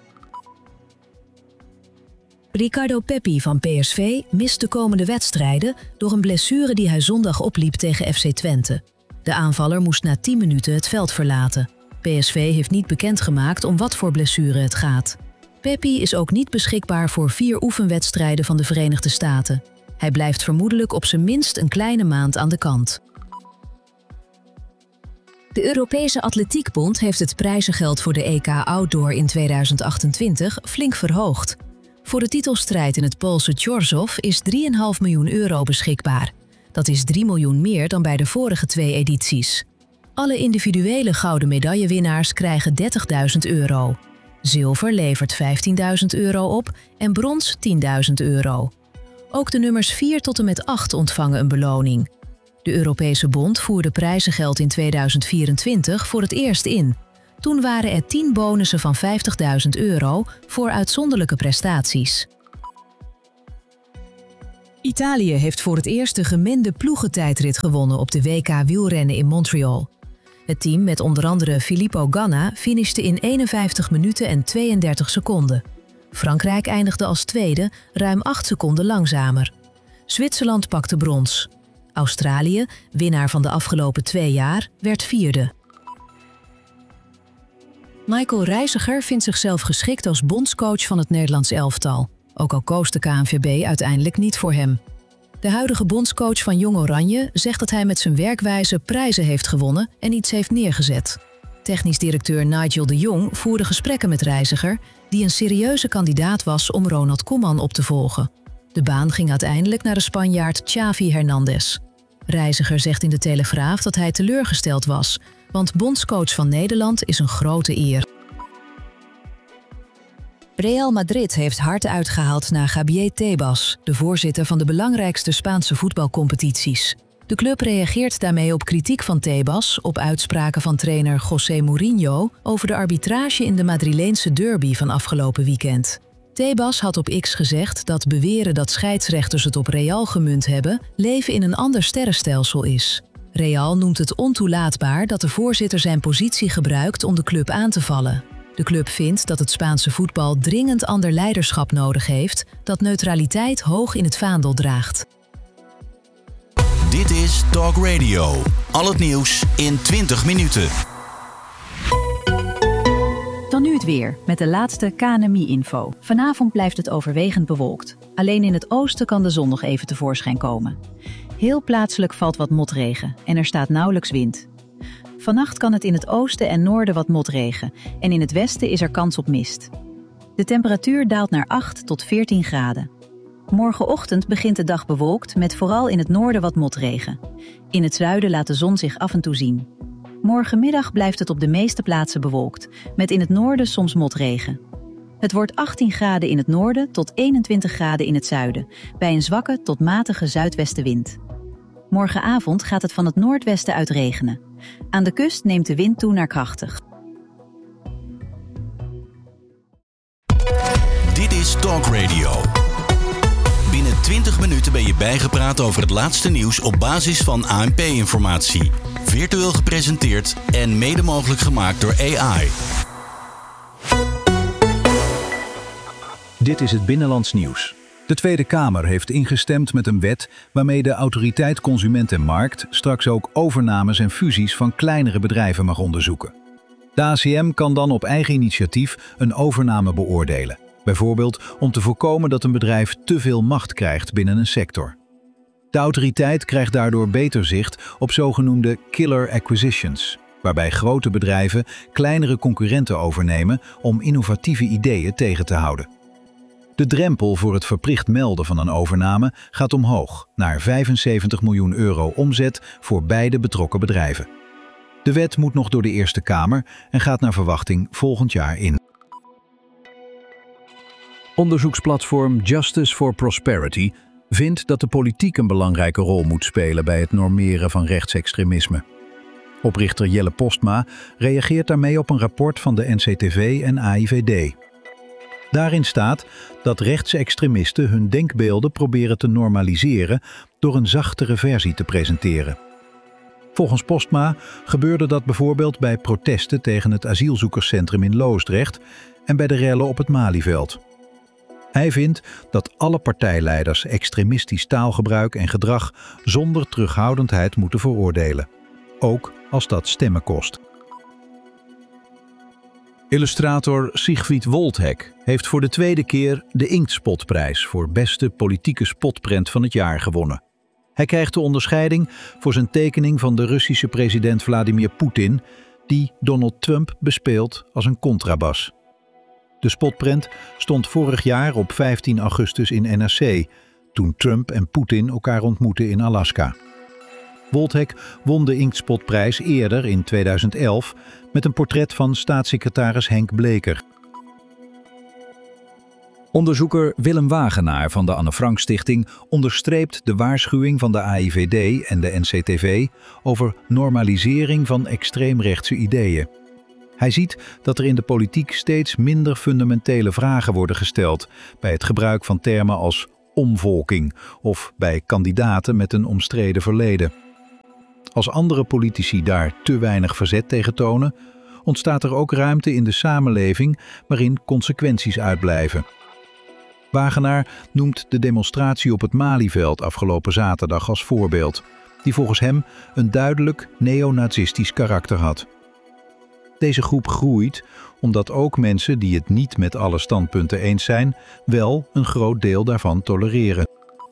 Ricardo Pepi van PSV mist de komende wedstrijden door een blessure die hij zondag opliep tegen FC Twente. De aanvaller moest na 10 minuten het veld verlaten. PSV heeft niet bekendgemaakt om wat voor blessure het gaat. Pepi is ook niet beschikbaar voor 4 oefenwedstrijden van de Verenigde Staten. Hij blijft vermoedelijk op zijn minst een kleine maand aan de kant. De Europese Atletiekbond heeft het prijzengeld voor de EK Outdoor in 2028 flink verhoogd. Voor de titelstrijd in het Poolse Chorzów is €3,5 miljoen beschikbaar. Dat is 3 miljoen meer dan bij de vorige 2 edities. Alle individuele gouden medaillewinnaars krijgen €30.000. Zilver levert €15.000 op en brons €10.000. Ook de nummers 4 tot en met 8 ontvangen een beloning. De Europese Bond voerde prijzengeld in 2024 voor het eerst in. Toen waren er 10 bonussen van €50.000 voor uitzonderlijke prestaties. Italië heeft voor het eerst de gemengde ploegentijdrit gewonnen op de WK wielrennen in Montreal. Het team met onder andere Filippo Ganna finishte in 51 minuten en 32 seconden. Frankrijk eindigde als tweede, ruim 8 seconden langzamer. Zwitserland pakte brons. Australië, winnaar van de afgelopen 2 jaar, werd vierde. Michael Reiziger vindt zichzelf geschikt als bondscoach van het Nederlands elftal. Ook al koos de KNVB uiteindelijk niet voor hem. De huidige bondscoach van Jong Oranje zegt dat hij met zijn werkwijze prijzen heeft gewonnen en iets heeft neergezet. Technisch directeur Nigel de Jong voerde gesprekken met Reiziger, die een serieuze kandidaat was om Ronald Koeman op te volgen. De baan ging uiteindelijk naar de Spanjaard Xavi Hernandez. Reiziger zegt in de Telegraaf dat hij teleurgesteld was, want bondscoach van Nederland is een grote eer. Real Madrid heeft hard uitgehaald naar Javier Tebas, de voorzitter van de belangrijkste Spaanse voetbalcompetities. De club reageert daarmee op kritiek van Tebas op uitspraken van trainer José Mourinho over de arbitrage in de Madrileense derby van afgelopen weekend. Tebas had op X gezegd dat beweren dat scheidsrechters het op Real gemunt hebben, leven in een ander sterrenstelsel is. Real noemt het ontoelaatbaar dat de voorzitter zijn positie gebruikt om de club aan te vallen. De club vindt dat het Spaanse voetbal dringend ander leiderschap nodig heeft, dat neutraliteit hoog in het vaandel draagt. Dit is Talk Radio. Al het nieuws in 20 minuten. Dan nu het weer, met de laatste KNMI-info. Vanavond blijft het overwegend bewolkt. Alleen in het oosten kan de zon nog even tevoorschijn komen. Heel plaatselijk valt wat motregen en er staat nauwelijks wind. Vannacht kan het in het oosten en noorden wat motregen en in het westen is er kans op mist. De temperatuur daalt naar 8 tot 14 graden. Morgenochtend begint de dag bewolkt met vooral in het noorden wat motregen. In het zuiden laat de zon zich af en toe zien. Morgenmiddag blijft het op de meeste plaatsen bewolkt, met in het noorden soms motregen. Het wordt 18 graden in het noorden tot 21 graden in het zuiden, bij een zwakke tot matige zuidwestenwind. Morgenavond gaat het van het noordwesten uit regenen. Aan de kust neemt de wind toe naar krachtig. Dit is Talk Radio. Binnen 20 minuten ben je bijgepraat over het laatste nieuws op basis van ANP-informatie. Virtueel gepresenteerd en mede mogelijk gemaakt door AI. Dit is het Binnenlands Nieuws. De Tweede Kamer heeft ingestemd met een wet waarmee de Autoriteit Consument en Markt straks ook overnames en fusies van kleinere bedrijven mag onderzoeken. De ACM kan dan op eigen initiatief een overname beoordelen. Bijvoorbeeld om te voorkomen dat een bedrijf te veel macht krijgt binnen een sector. De autoriteit krijgt daardoor beter zicht op zogenoemde killer acquisitions, waarbij grote bedrijven kleinere concurrenten overnemen om innovatieve ideeën tegen te houden. De drempel voor het verplicht melden van een overname gaat omhoog naar €75 miljoen omzet voor beide betrokken bedrijven. De wet moet nog door de Eerste Kamer en gaat naar verwachting volgend jaar in. Onderzoeksplatform Justice for Prosperity vindt dat de politiek een belangrijke rol moet spelen bij het normeren van rechtsextremisme. Oprichter Jelle Postma reageert daarmee op een rapport van de NCTV en AIVD. Daarin staat dat rechtsextremisten hun denkbeelden proberen te normaliseren door een zachtere versie te presenteren. Volgens Postma gebeurde dat bijvoorbeeld bij protesten tegen het asielzoekerscentrum in Loosdrecht en bij de rellen op het Malieveld. Hij vindt dat alle partijleiders extremistisch taalgebruik en gedrag zonder terughoudendheid moeten veroordelen, ook als dat stemmen kost. Illustrator Sigfried Woldhek heeft voor de tweede keer de Inktspotprijs voor beste politieke spotprent van het jaar gewonnen. Hij krijgt de onderscheiding voor zijn tekening van de Russische president Vladimir Poetin, die Donald Trump bespeelt als een contrabas. De spotprent stond vorig jaar op 15 augustus in NRC, toen Trump en Poetin elkaar ontmoetten in Alaska. Woltec won de Inkspotprijs eerder in 2011 met een portret van staatssecretaris Henk Bleker. Onderzoeker Willem Wagenaar van de Anne Frank Stichting onderstreept de waarschuwing van de AIVD en de NCTV over normalisering van extreemrechtse ideeën. Hij ziet dat er in de politiek steeds minder fundamentele vragen worden gesteld bij het gebruik van termen als omvolking of bij kandidaten met een omstreden verleden. Als andere politici daar te weinig verzet tegen tonen, ontstaat er ook ruimte in de samenleving waarin consequenties uitblijven. Wagenaar noemt de demonstratie op het Malieveld afgelopen zaterdag als voorbeeld, die volgens hem een duidelijk neonazistisch karakter had. Deze groep groeit omdat ook mensen die het niet met alle standpunten eens zijn, wel een groot deel daarvan tolereren.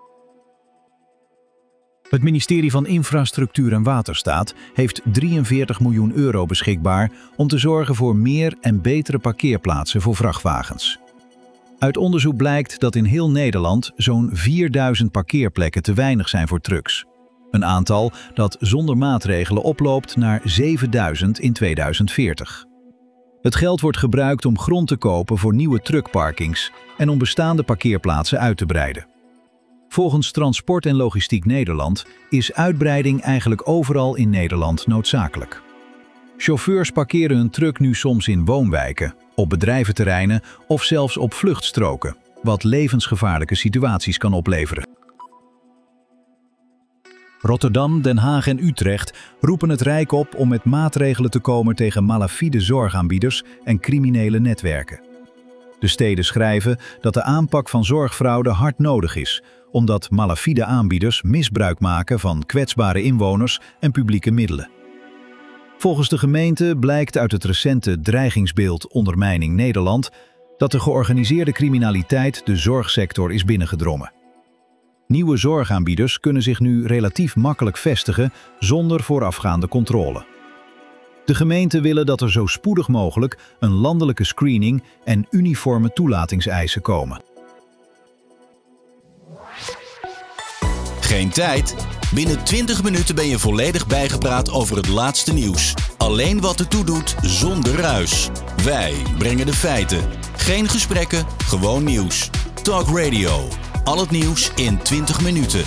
Het ministerie van Infrastructuur en Waterstaat heeft €43 miljoen beschikbaar om te zorgen voor meer en betere parkeerplaatsen voor vrachtwagens. Uit onderzoek blijkt dat in heel Nederland zo'n 4000 parkeerplekken te weinig zijn voor trucks. Een aantal dat zonder maatregelen oploopt naar 7000 in 2040. Het geld wordt gebruikt om grond te kopen voor nieuwe truckparkings en om bestaande parkeerplaatsen uit te breiden. Volgens Transport en Logistiek Nederland is uitbreiding eigenlijk overal in Nederland noodzakelijk. Chauffeurs parkeren hun truck nu soms in woonwijken, op bedrijventerreinen of zelfs op vluchtstroken, wat levensgevaarlijke situaties kan opleveren. Rotterdam, Den Haag en Utrecht roepen het Rijk op om met maatregelen te komen tegen malafide zorgaanbieders en criminele netwerken. De steden schrijven dat de aanpak van zorgfraude hard nodig is, omdat malafide aanbieders misbruik maken van kwetsbare inwoners en publieke middelen. Volgens de gemeente blijkt uit het recente dreigingsbeeld Ondermijning Nederland dat de georganiseerde criminaliteit de zorgsector is binnengedrongen. Nieuwe zorgaanbieders kunnen zich nu relatief makkelijk vestigen zonder voorafgaande controle. De gemeenten willen dat er zo spoedig mogelijk een landelijke screening en uniforme toelatingseisen komen. Geen tijd? Binnen 20 minuten ben je volledig bijgepraat over het laatste nieuws. Alleen wat ertoe doet, zonder ruis. Wij brengen de feiten. Geen gesprekken, gewoon nieuws. Talk Radio. Al het nieuws in 20 minuten.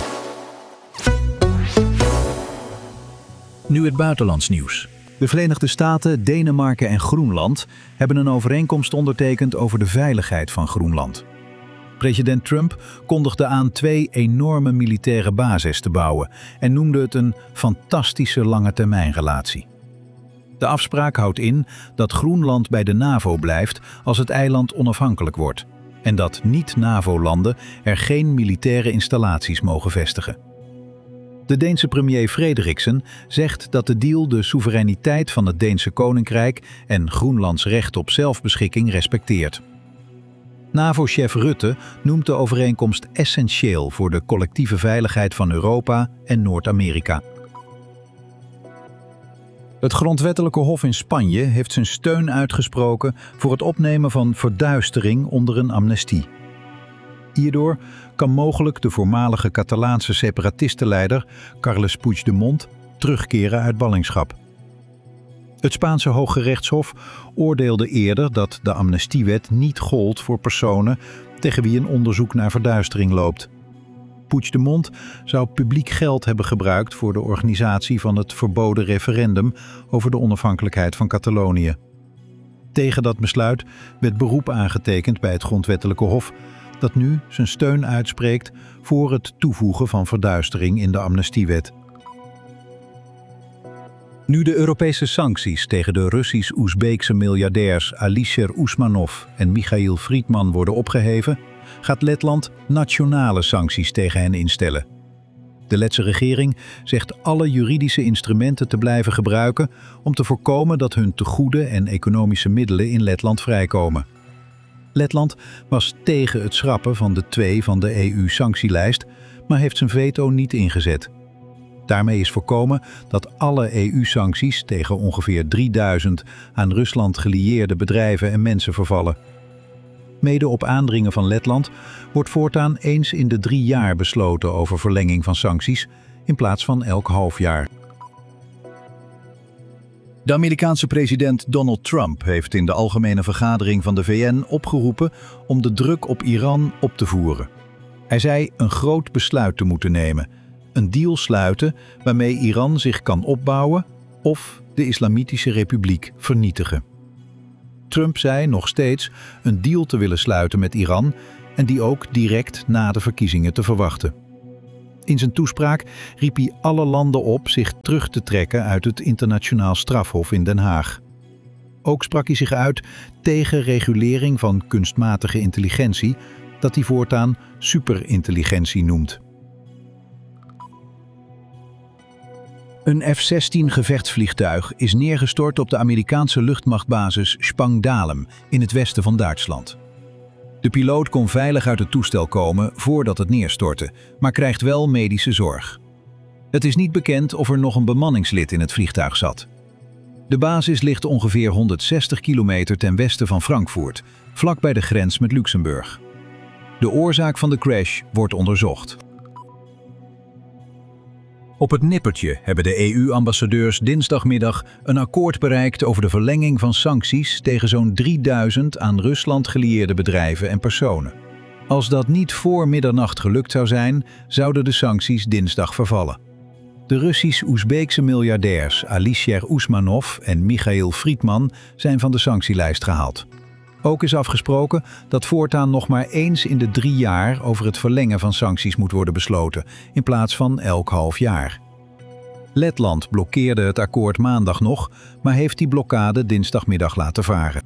Nu het buitenlands nieuws. De Verenigde Staten, Denemarken en Groenland hebben een overeenkomst ondertekend over de veiligheid van Groenland. President Trump kondigde aan 2 enorme militaire bases te bouwen en noemde het een fantastische langetermijnrelatie. De afspraak houdt in dat Groenland bij de NAVO blijft als het eiland onafhankelijk wordt en dat niet-NAVO-landen er geen militaire installaties mogen vestigen. De Deense premier Frederiksen zegt dat de deal de soevereiniteit van het Deense Koninkrijk en Groenlands recht op zelfbeschikking respecteert. NAVO-chef Rutte noemt de overeenkomst essentieel voor de collectieve veiligheid van Europa en Noord-Amerika. Het Grondwettelijke Hof in Spanje heeft zijn steun uitgesproken voor het opnemen van verduistering onder een amnestie. Hierdoor kan mogelijk de voormalige Catalaanse separatistenleider Carles Puigdemont terugkeren uit ballingschap. Het Spaanse Hooggerechtshof oordeelde eerder dat de amnestiewet niet gold voor personen tegen wie een onderzoek naar verduistering loopt. Puigdemont zou publiek geld hebben gebruikt voor de organisatie van het verboden referendum over de onafhankelijkheid van Catalonië. Tegen dat besluit werd beroep aangetekend bij het Grondwettelijke Hof, dat nu zijn steun uitspreekt voor het toevoegen van verduistering in de amnestiewet. Nu de Europese sancties tegen de Russisch-Oezbeekse miljardairs Alisher Usmanov en Michail Friedman worden opgeheven, gaat Letland nationale sancties tegen hen instellen. De Letse regering zegt alle juridische instrumenten te blijven gebruiken om te voorkomen dat hun tegoeden en economische middelen in Letland vrijkomen. Letland was tegen het schrappen van de 2 van de EU-sanctielijst, maar heeft zijn veto niet ingezet. Daarmee is voorkomen dat alle EU-sancties tegen ongeveer 3000 aan Rusland gelieerde bedrijven en mensen vervallen. Mede op aandringen van Letland wordt voortaan eens in de 3 jaar besloten over verlenging van sancties in plaats van elk half jaar. De Amerikaanse president Donald Trump heeft in de Algemene Vergadering van de VN opgeroepen om de druk op Iran op te voeren. Hij zei een groot besluit te moeten nemen, een deal sluiten waarmee Iran zich kan opbouwen of de Islamitische Republiek vernietigen. Trump zei nog steeds een deal te willen sluiten met Iran en die ook direct na de verkiezingen te verwachten. In zijn toespraak riep hij alle landen op zich terug te trekken uit het internationaal strafhof in Den Haag. Ook sprak hij zich uit tegen regulering van kunstmatige intelligentie, dat hij voortaan superintelligentie noemt. Een F-16 gevechtsvliegtuig is neergestort op de Amerikaanse luchtmachtbasis Spangdahlem in het westen van Duitsland. De piloot kon veilig uit het toestel komen voordat het neerstortte, maar krijgt wel medische zorg. Het is niet bekend of er nog een bemanningslid in het vliegtuig zat. De basis ligt ongeveer 160 kilometer ten westen van Frankfurt, vlak bij de grens met Luxemburg. De oorzaak van de crash wordt onderzocht. Op het nippertje hebben de EU-ambassadeurs dinsdagmiddag een akkoord bereikt over de verlenging van sancties tegen zo'n 3000 aan Rusland gelieerde bedrijven en personen. Als dat niet voor middernacht gelukt zou zijn, zouden de sancties dinsdag vervallen. De Russisch-Oezbeekse miljardairs Alisher Usmanov en Michail Friedman zijn van de sanctielijst gehaald. Ook is afgesproken dat voortaan nog maar eens in de 3 jaar over het verlengen van sancties moet worden besloten, in plaats van elk half jaar. Letland blokkeerde het akkoord maandag nog, maar heeft die blokkade dinsdagmiddag laten varen.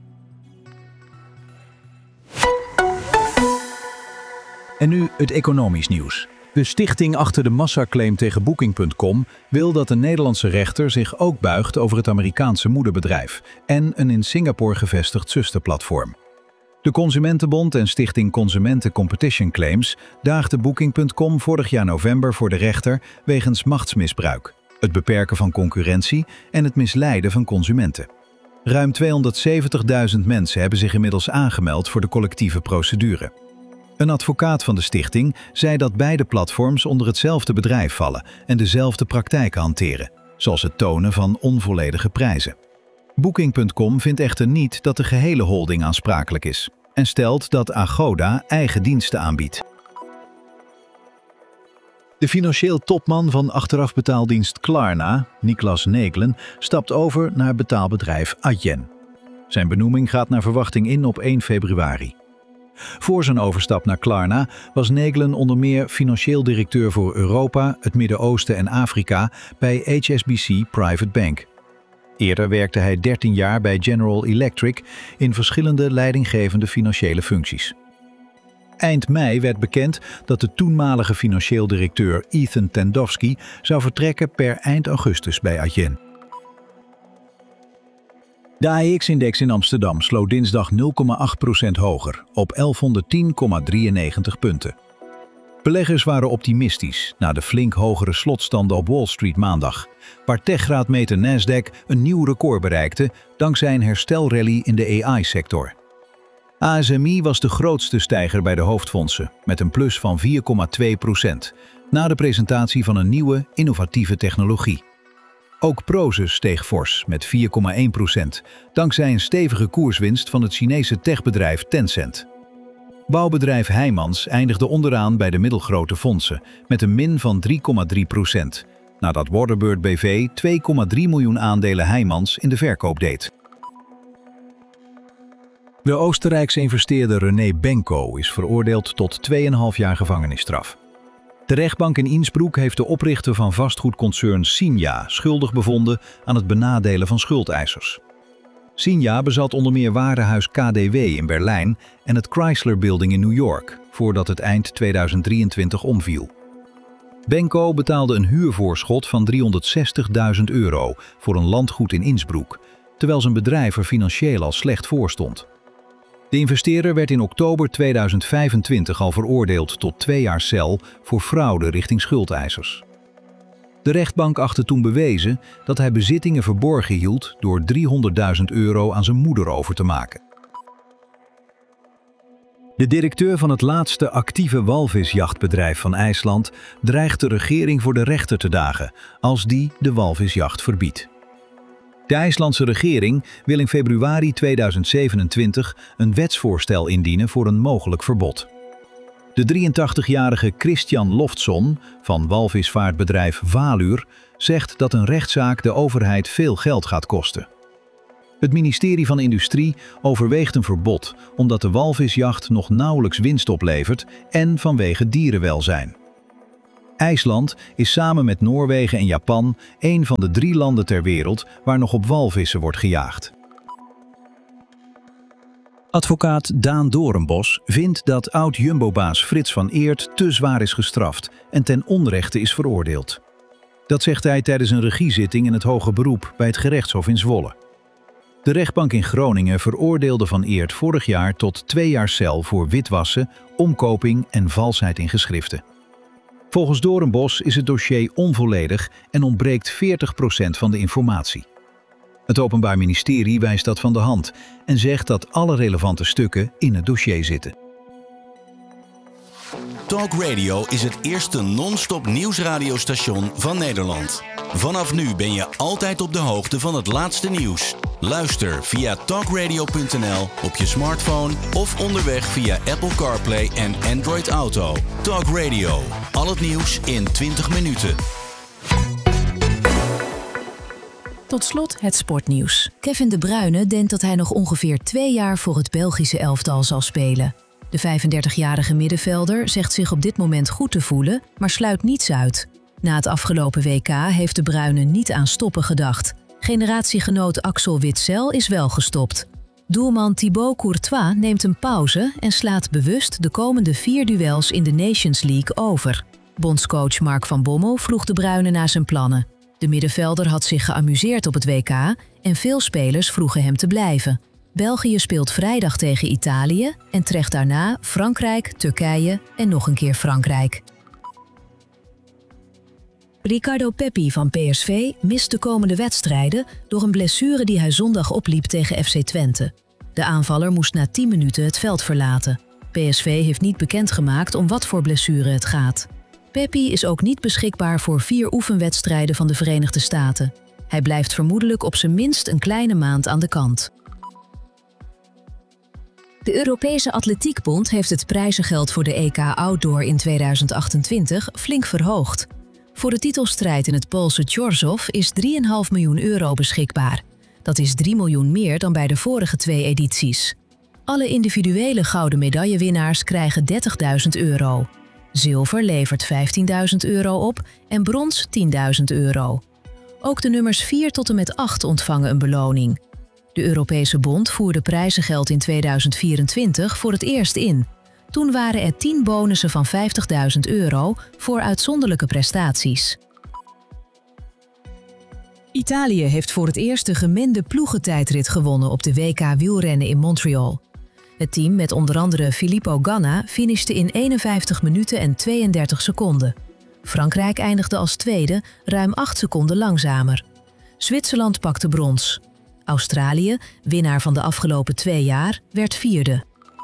En nu het economisch nieuws. De stichting achter de massaclaim tegen Booking.com wil dat de Nederlandse rechter zich ook buigt over het Amerikaanse moederbedrijf en een in Singapore gevestigd zusterplatform. De Consumentenbond en Stichting Consumenten Competition Claims daagden Booking.com vorig jaar november voor de rechter wegens machtsmisbruik, het beperken van concurrentie en het misleiden van consumenten. Ruim 270.000 mensen hebben zich inmiddels aangemeld voor de collectieve procedure. Een advocaat van de stichting zei dat beide platforms onder hetzelfde bedrijf vallen en dezelfde praktijken hanteren, zoals het tonen van onvolledige prijzen. Booking.com vindt echter niet dat de gehele holding aansprakelijk is en stelt dat Agoda eigen diensten aanbiedt. De financieel topman van achterafbetaaldienst Klarna, Niklas Neglen, stapt over naar betaalbedrijf Adyen. Zijn benoeming gaat naar verwachting in op 1 februari. Voor zijn overstap naar Klarna was Neglen onder meer financieel directeur voor Europa, het Midden-Oosten en Afrika bij HSBC Private Bank. Eerder werkte hij 13 jaar bij General Electric in verschillende leidinggevende financiële functies. Eind mei werd bekend dat de toenmalige financieel directeur Ethan Tandowski zou vertrekken per eind augustus bij Adyen. De AEX-index in Amsterdam sloot dinsdag 0,8% hoger, op 1110,93 punten. Beleggers waren optimistisch na de flink hogere slotstanden op Wall Street maandag, waar techgraadmeter Nasdaq een nieuw record bereikte dankzij een herstelrally in de AI-sector. ASMI was de grootste stijger bij de hoofdfondsen, met een plus van 4,2%, na de presentatie van een nieuwe, innovatieve technologie. Ook Prosus steeg fors met 4,1%, dankzij een stevige koerswinst van het Chinese techbedrijf Tencent. Bouwbedrijf Heijmans eindigde onderaan bij de middelgrote fondsen met een min van 3,3%, nadat Waterbird BV 2,3 miljoen aandelen Heijmans in de verkoop deed. De Oostenrijkse investeerder René Benko is veroordeeld tot 2,5 jaar gevangenisstraf. De rechtbank in Innsbruck heeft de oprichter van vastgoedconcern Signa schuldig bevonden aan het benadelen van schuldeisers. Signa bezat onder meer warenhuis KDW in Berlijn en het Chrysler Building in New York, voordat het eind 2023 omviel. Benko betaalde een huurvoorschot van €360.000 voor een landgoed in Innsbruck, terwijl zijn bedrijf er financieel al slecht voor stond. De investeerder werd in oktober 2025 al veroordeeld tot 2 jaar cel voor fraude richting schuldeisers. De rechtbank achtte toen bewezen dat hij bezittingen verborgen hield door €300.000 aan zijn moeder over te maken. De directeur van het laatste actieve walvisjachtbedrijf van IJsland dreigt de regering voor de rechter te dagen als die de walvisjacht verbiedt. De IJslandse regering wil in februari 2027 een wetsvoorstel indienen voor een mogelijk verbod. De 83-jarige Christian Loftsson van walvisvaartbedrijf Valur zegt dat een rechtszaak de overheid veel geld gaat kosten. Het ministerie van Industrie overweegt een verbod omdat de walvisjacht nog nauwelijks winst oplevert en vanwege dierenwelzijn. IJsland is samen met Noorwegen en Japan een van de 3 landen ter wereld waar nog op walvissen wordt gejaagd. Advocaat Daan Doornbos vindt dat oud-Jumbo-baas Frits van Eert te zwaar is gestraft en ten onrechte is veroordeeld. Dat zegt hij tijdens een regiezitting in het hoger beroep bij het gerechtshof in Zwolle. De rechtbank in Groningen veroordeelde Van Eert vorig jaar tot 2 jaar cel voor witwassen, omkoping en valsheid in geschriften. Volgens Doornbos is het dossier onvolledig en ontbreekt 40% van de informatie. Het Openbaar Ministerie wijst dat van de hand en zegt dat alle relevante stukken in het dossier zitten. Talk Radio is het eerste non-stop nieuwsradiostation van Nederland. Vanaf nu ben je altijd op de hoogte van het laatste nieuws. Luister via talkradio.nl op je smartphone of onderweg via Apple CarPlay en Android Auto. Talk Radio. Al het nieuws in 20 minuten. Tot slot het sportnieuws. Kevin De Bruyne denkt dat hij nog ongeveer 2 jaar voor het Belgische elftal zal spelen. De 35-jarige middenvelder zegt zich op dit moment goed te voelen, maar sluit niets uit. Na het afgelopen WK heeft De Bruyne niet aan stoppen gedacht. Generatiegenoot Axel Witsel is wel gestopt. Doelman Thibaut Courtois neemt een pauze en slaat bewust de komende 4 duels in de Nations League over. Bondscoach Mark van Bommel vroeg De Bruyne naar zijn plannen. De middenvelder had zich geamuseerd op het WK en veel spelers vroegen hem te blijven. België speelt vrijdag tegen Italië en treft daarna Frankrijk, Turkije en nog een keer Frankrijk. Ricardo Pepi van PSV mist de komende wedstrijden door een blessure die hij zondag opliep tegen FC Twente. De aanvaller moest na 10 minuten het veld verlaten. PSV heeft niet bekendgemaakt om wat voor blessure het gaat. Pepi is ook niet beschikbaar voor 4 oefenwedstrijden van de Verenigde Staten. Hij blijft vermoedelijk op zijn minst een kleine maand aan de kant. De Europese Atletiekbond heeft het prijzengeld voor de EK Outdoor in 2028 flink verhoogd. Voor de titelstrijd in het Poolse Chorzów is €3,5 miljoen beschikbaar. Dat is 3 miljoen meer dan bij de vorige 2 edities. Alle individuele gouden medaillewinnaars krijgen €30.000. Zilver levert €15.000 op en brons €10.000. Ook de nummers 4 tot en met 8 ontvangen een beloning. De Europese Bond voerde prijzengeld in 2024 voor het eerst in. Toen waren er 10 bonussen van €50.000 voor uitzonderlijke prestaties. Italië heeft voor het eerst de gemengde ploegentijdrit gewonnen op de WK wielrennen in Montreal. Het team met onder andere Filippo Ganna finishte in 51 minuten en 32 seconden. Frankrijk eindigde als tweede, ruim 8 seconden langzamer. Zwitserland pakte brons. Australië, winnaar van de afgelopen 2 jaar, werd vierde.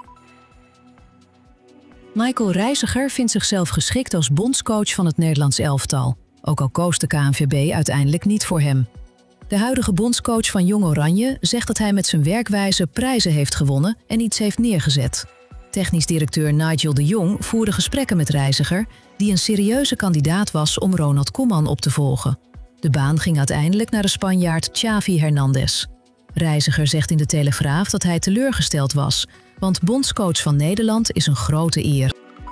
Michael Reiziger vindt zichzelf geschikt als bondscoach van het Nederlands elftal. Ook al koos de KNVB uiteindelijk niet voor hem. De huidige bondscoach van Jong Oranje zegt dat hij met zijn werkwijze prijzen heeft gewonnen en iets heeft neergezet. Technisch directeur Nigel de Jong voerde gesprekken met Reiziger, die een serieuze kandidaat was om Ronald Koeman op te volgen. De baan ging uiteindelijk naar de Spanjaard Xavi Hernandez. Reiziger zegt in de Telegraaf dat hij teleurgesteld was, want bondscoach van Nederland is een grote eer.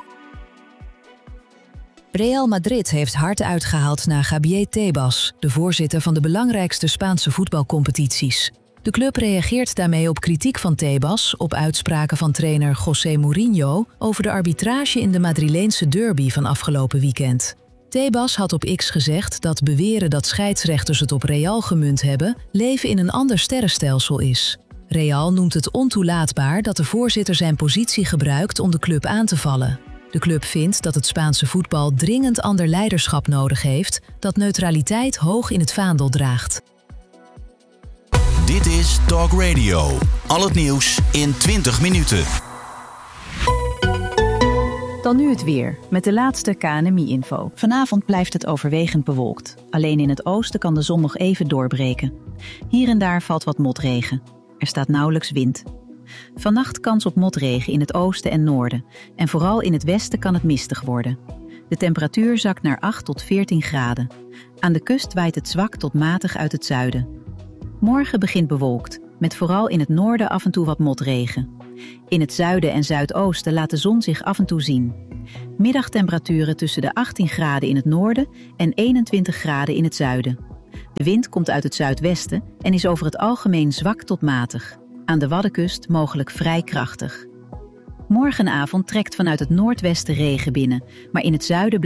Real Madrid heeft hard uitgehaald naar Javier Tebas, de voorzitter van de belangrijkste Spaanse voetbalcompetities. De club reageert daarmee op kritiek van Tebas op uitspraken van trainer José Mourinho over de arbitrage in de Madrileense derby van afgelopen weekend. Tebas had op X gezegd dat beweren dat scheidsrechters het op Real gemunt hebben, leven in een ander sterrenstelsel is. Real noemt het ontoelaatbaar dat de voorzitter zijn positie gebruikt om de club aan te vallen. De club vindt dat het Spaanse voetbal dringend ander leiderschap nodig heeft, dat neutraliteit hoog in het vaandel draagt. Dit is Talk Radio. Al het nieuws in 20 minuten. Dan nu het weer, met de laatste KNMI-info. Vanavond blijft het overwegend bewolkt. Alleen in het oosten kan de zon nog even doorbreken. Hier en daar valt wat motregen. Er staat nauwelijks wind. Vannacht kans op motregen in het oosten en noorden. En vooral in het westen kan het mistig worden. De temperatuur zakt naar 8 tot 14 graden. Aan de kust waait het zwak tot matig uit het zuiden. Morgen begint bewolkt, met vooral in het noorden af en toe wat motregen. In het zuiden en zuidoosten laat de zon zich af en toe zien. Middagtemperaturen tussen de 18 graden in het noorden en 21 graden in het zuiden. De wind komt uit het zuidwesten en is over het algemeen zwak tot matig. Aan de Waddenkust mogelijk vrij krachtig. Morgenavond trekt vanuit het noordwesten regen binnen, maar in het zuiden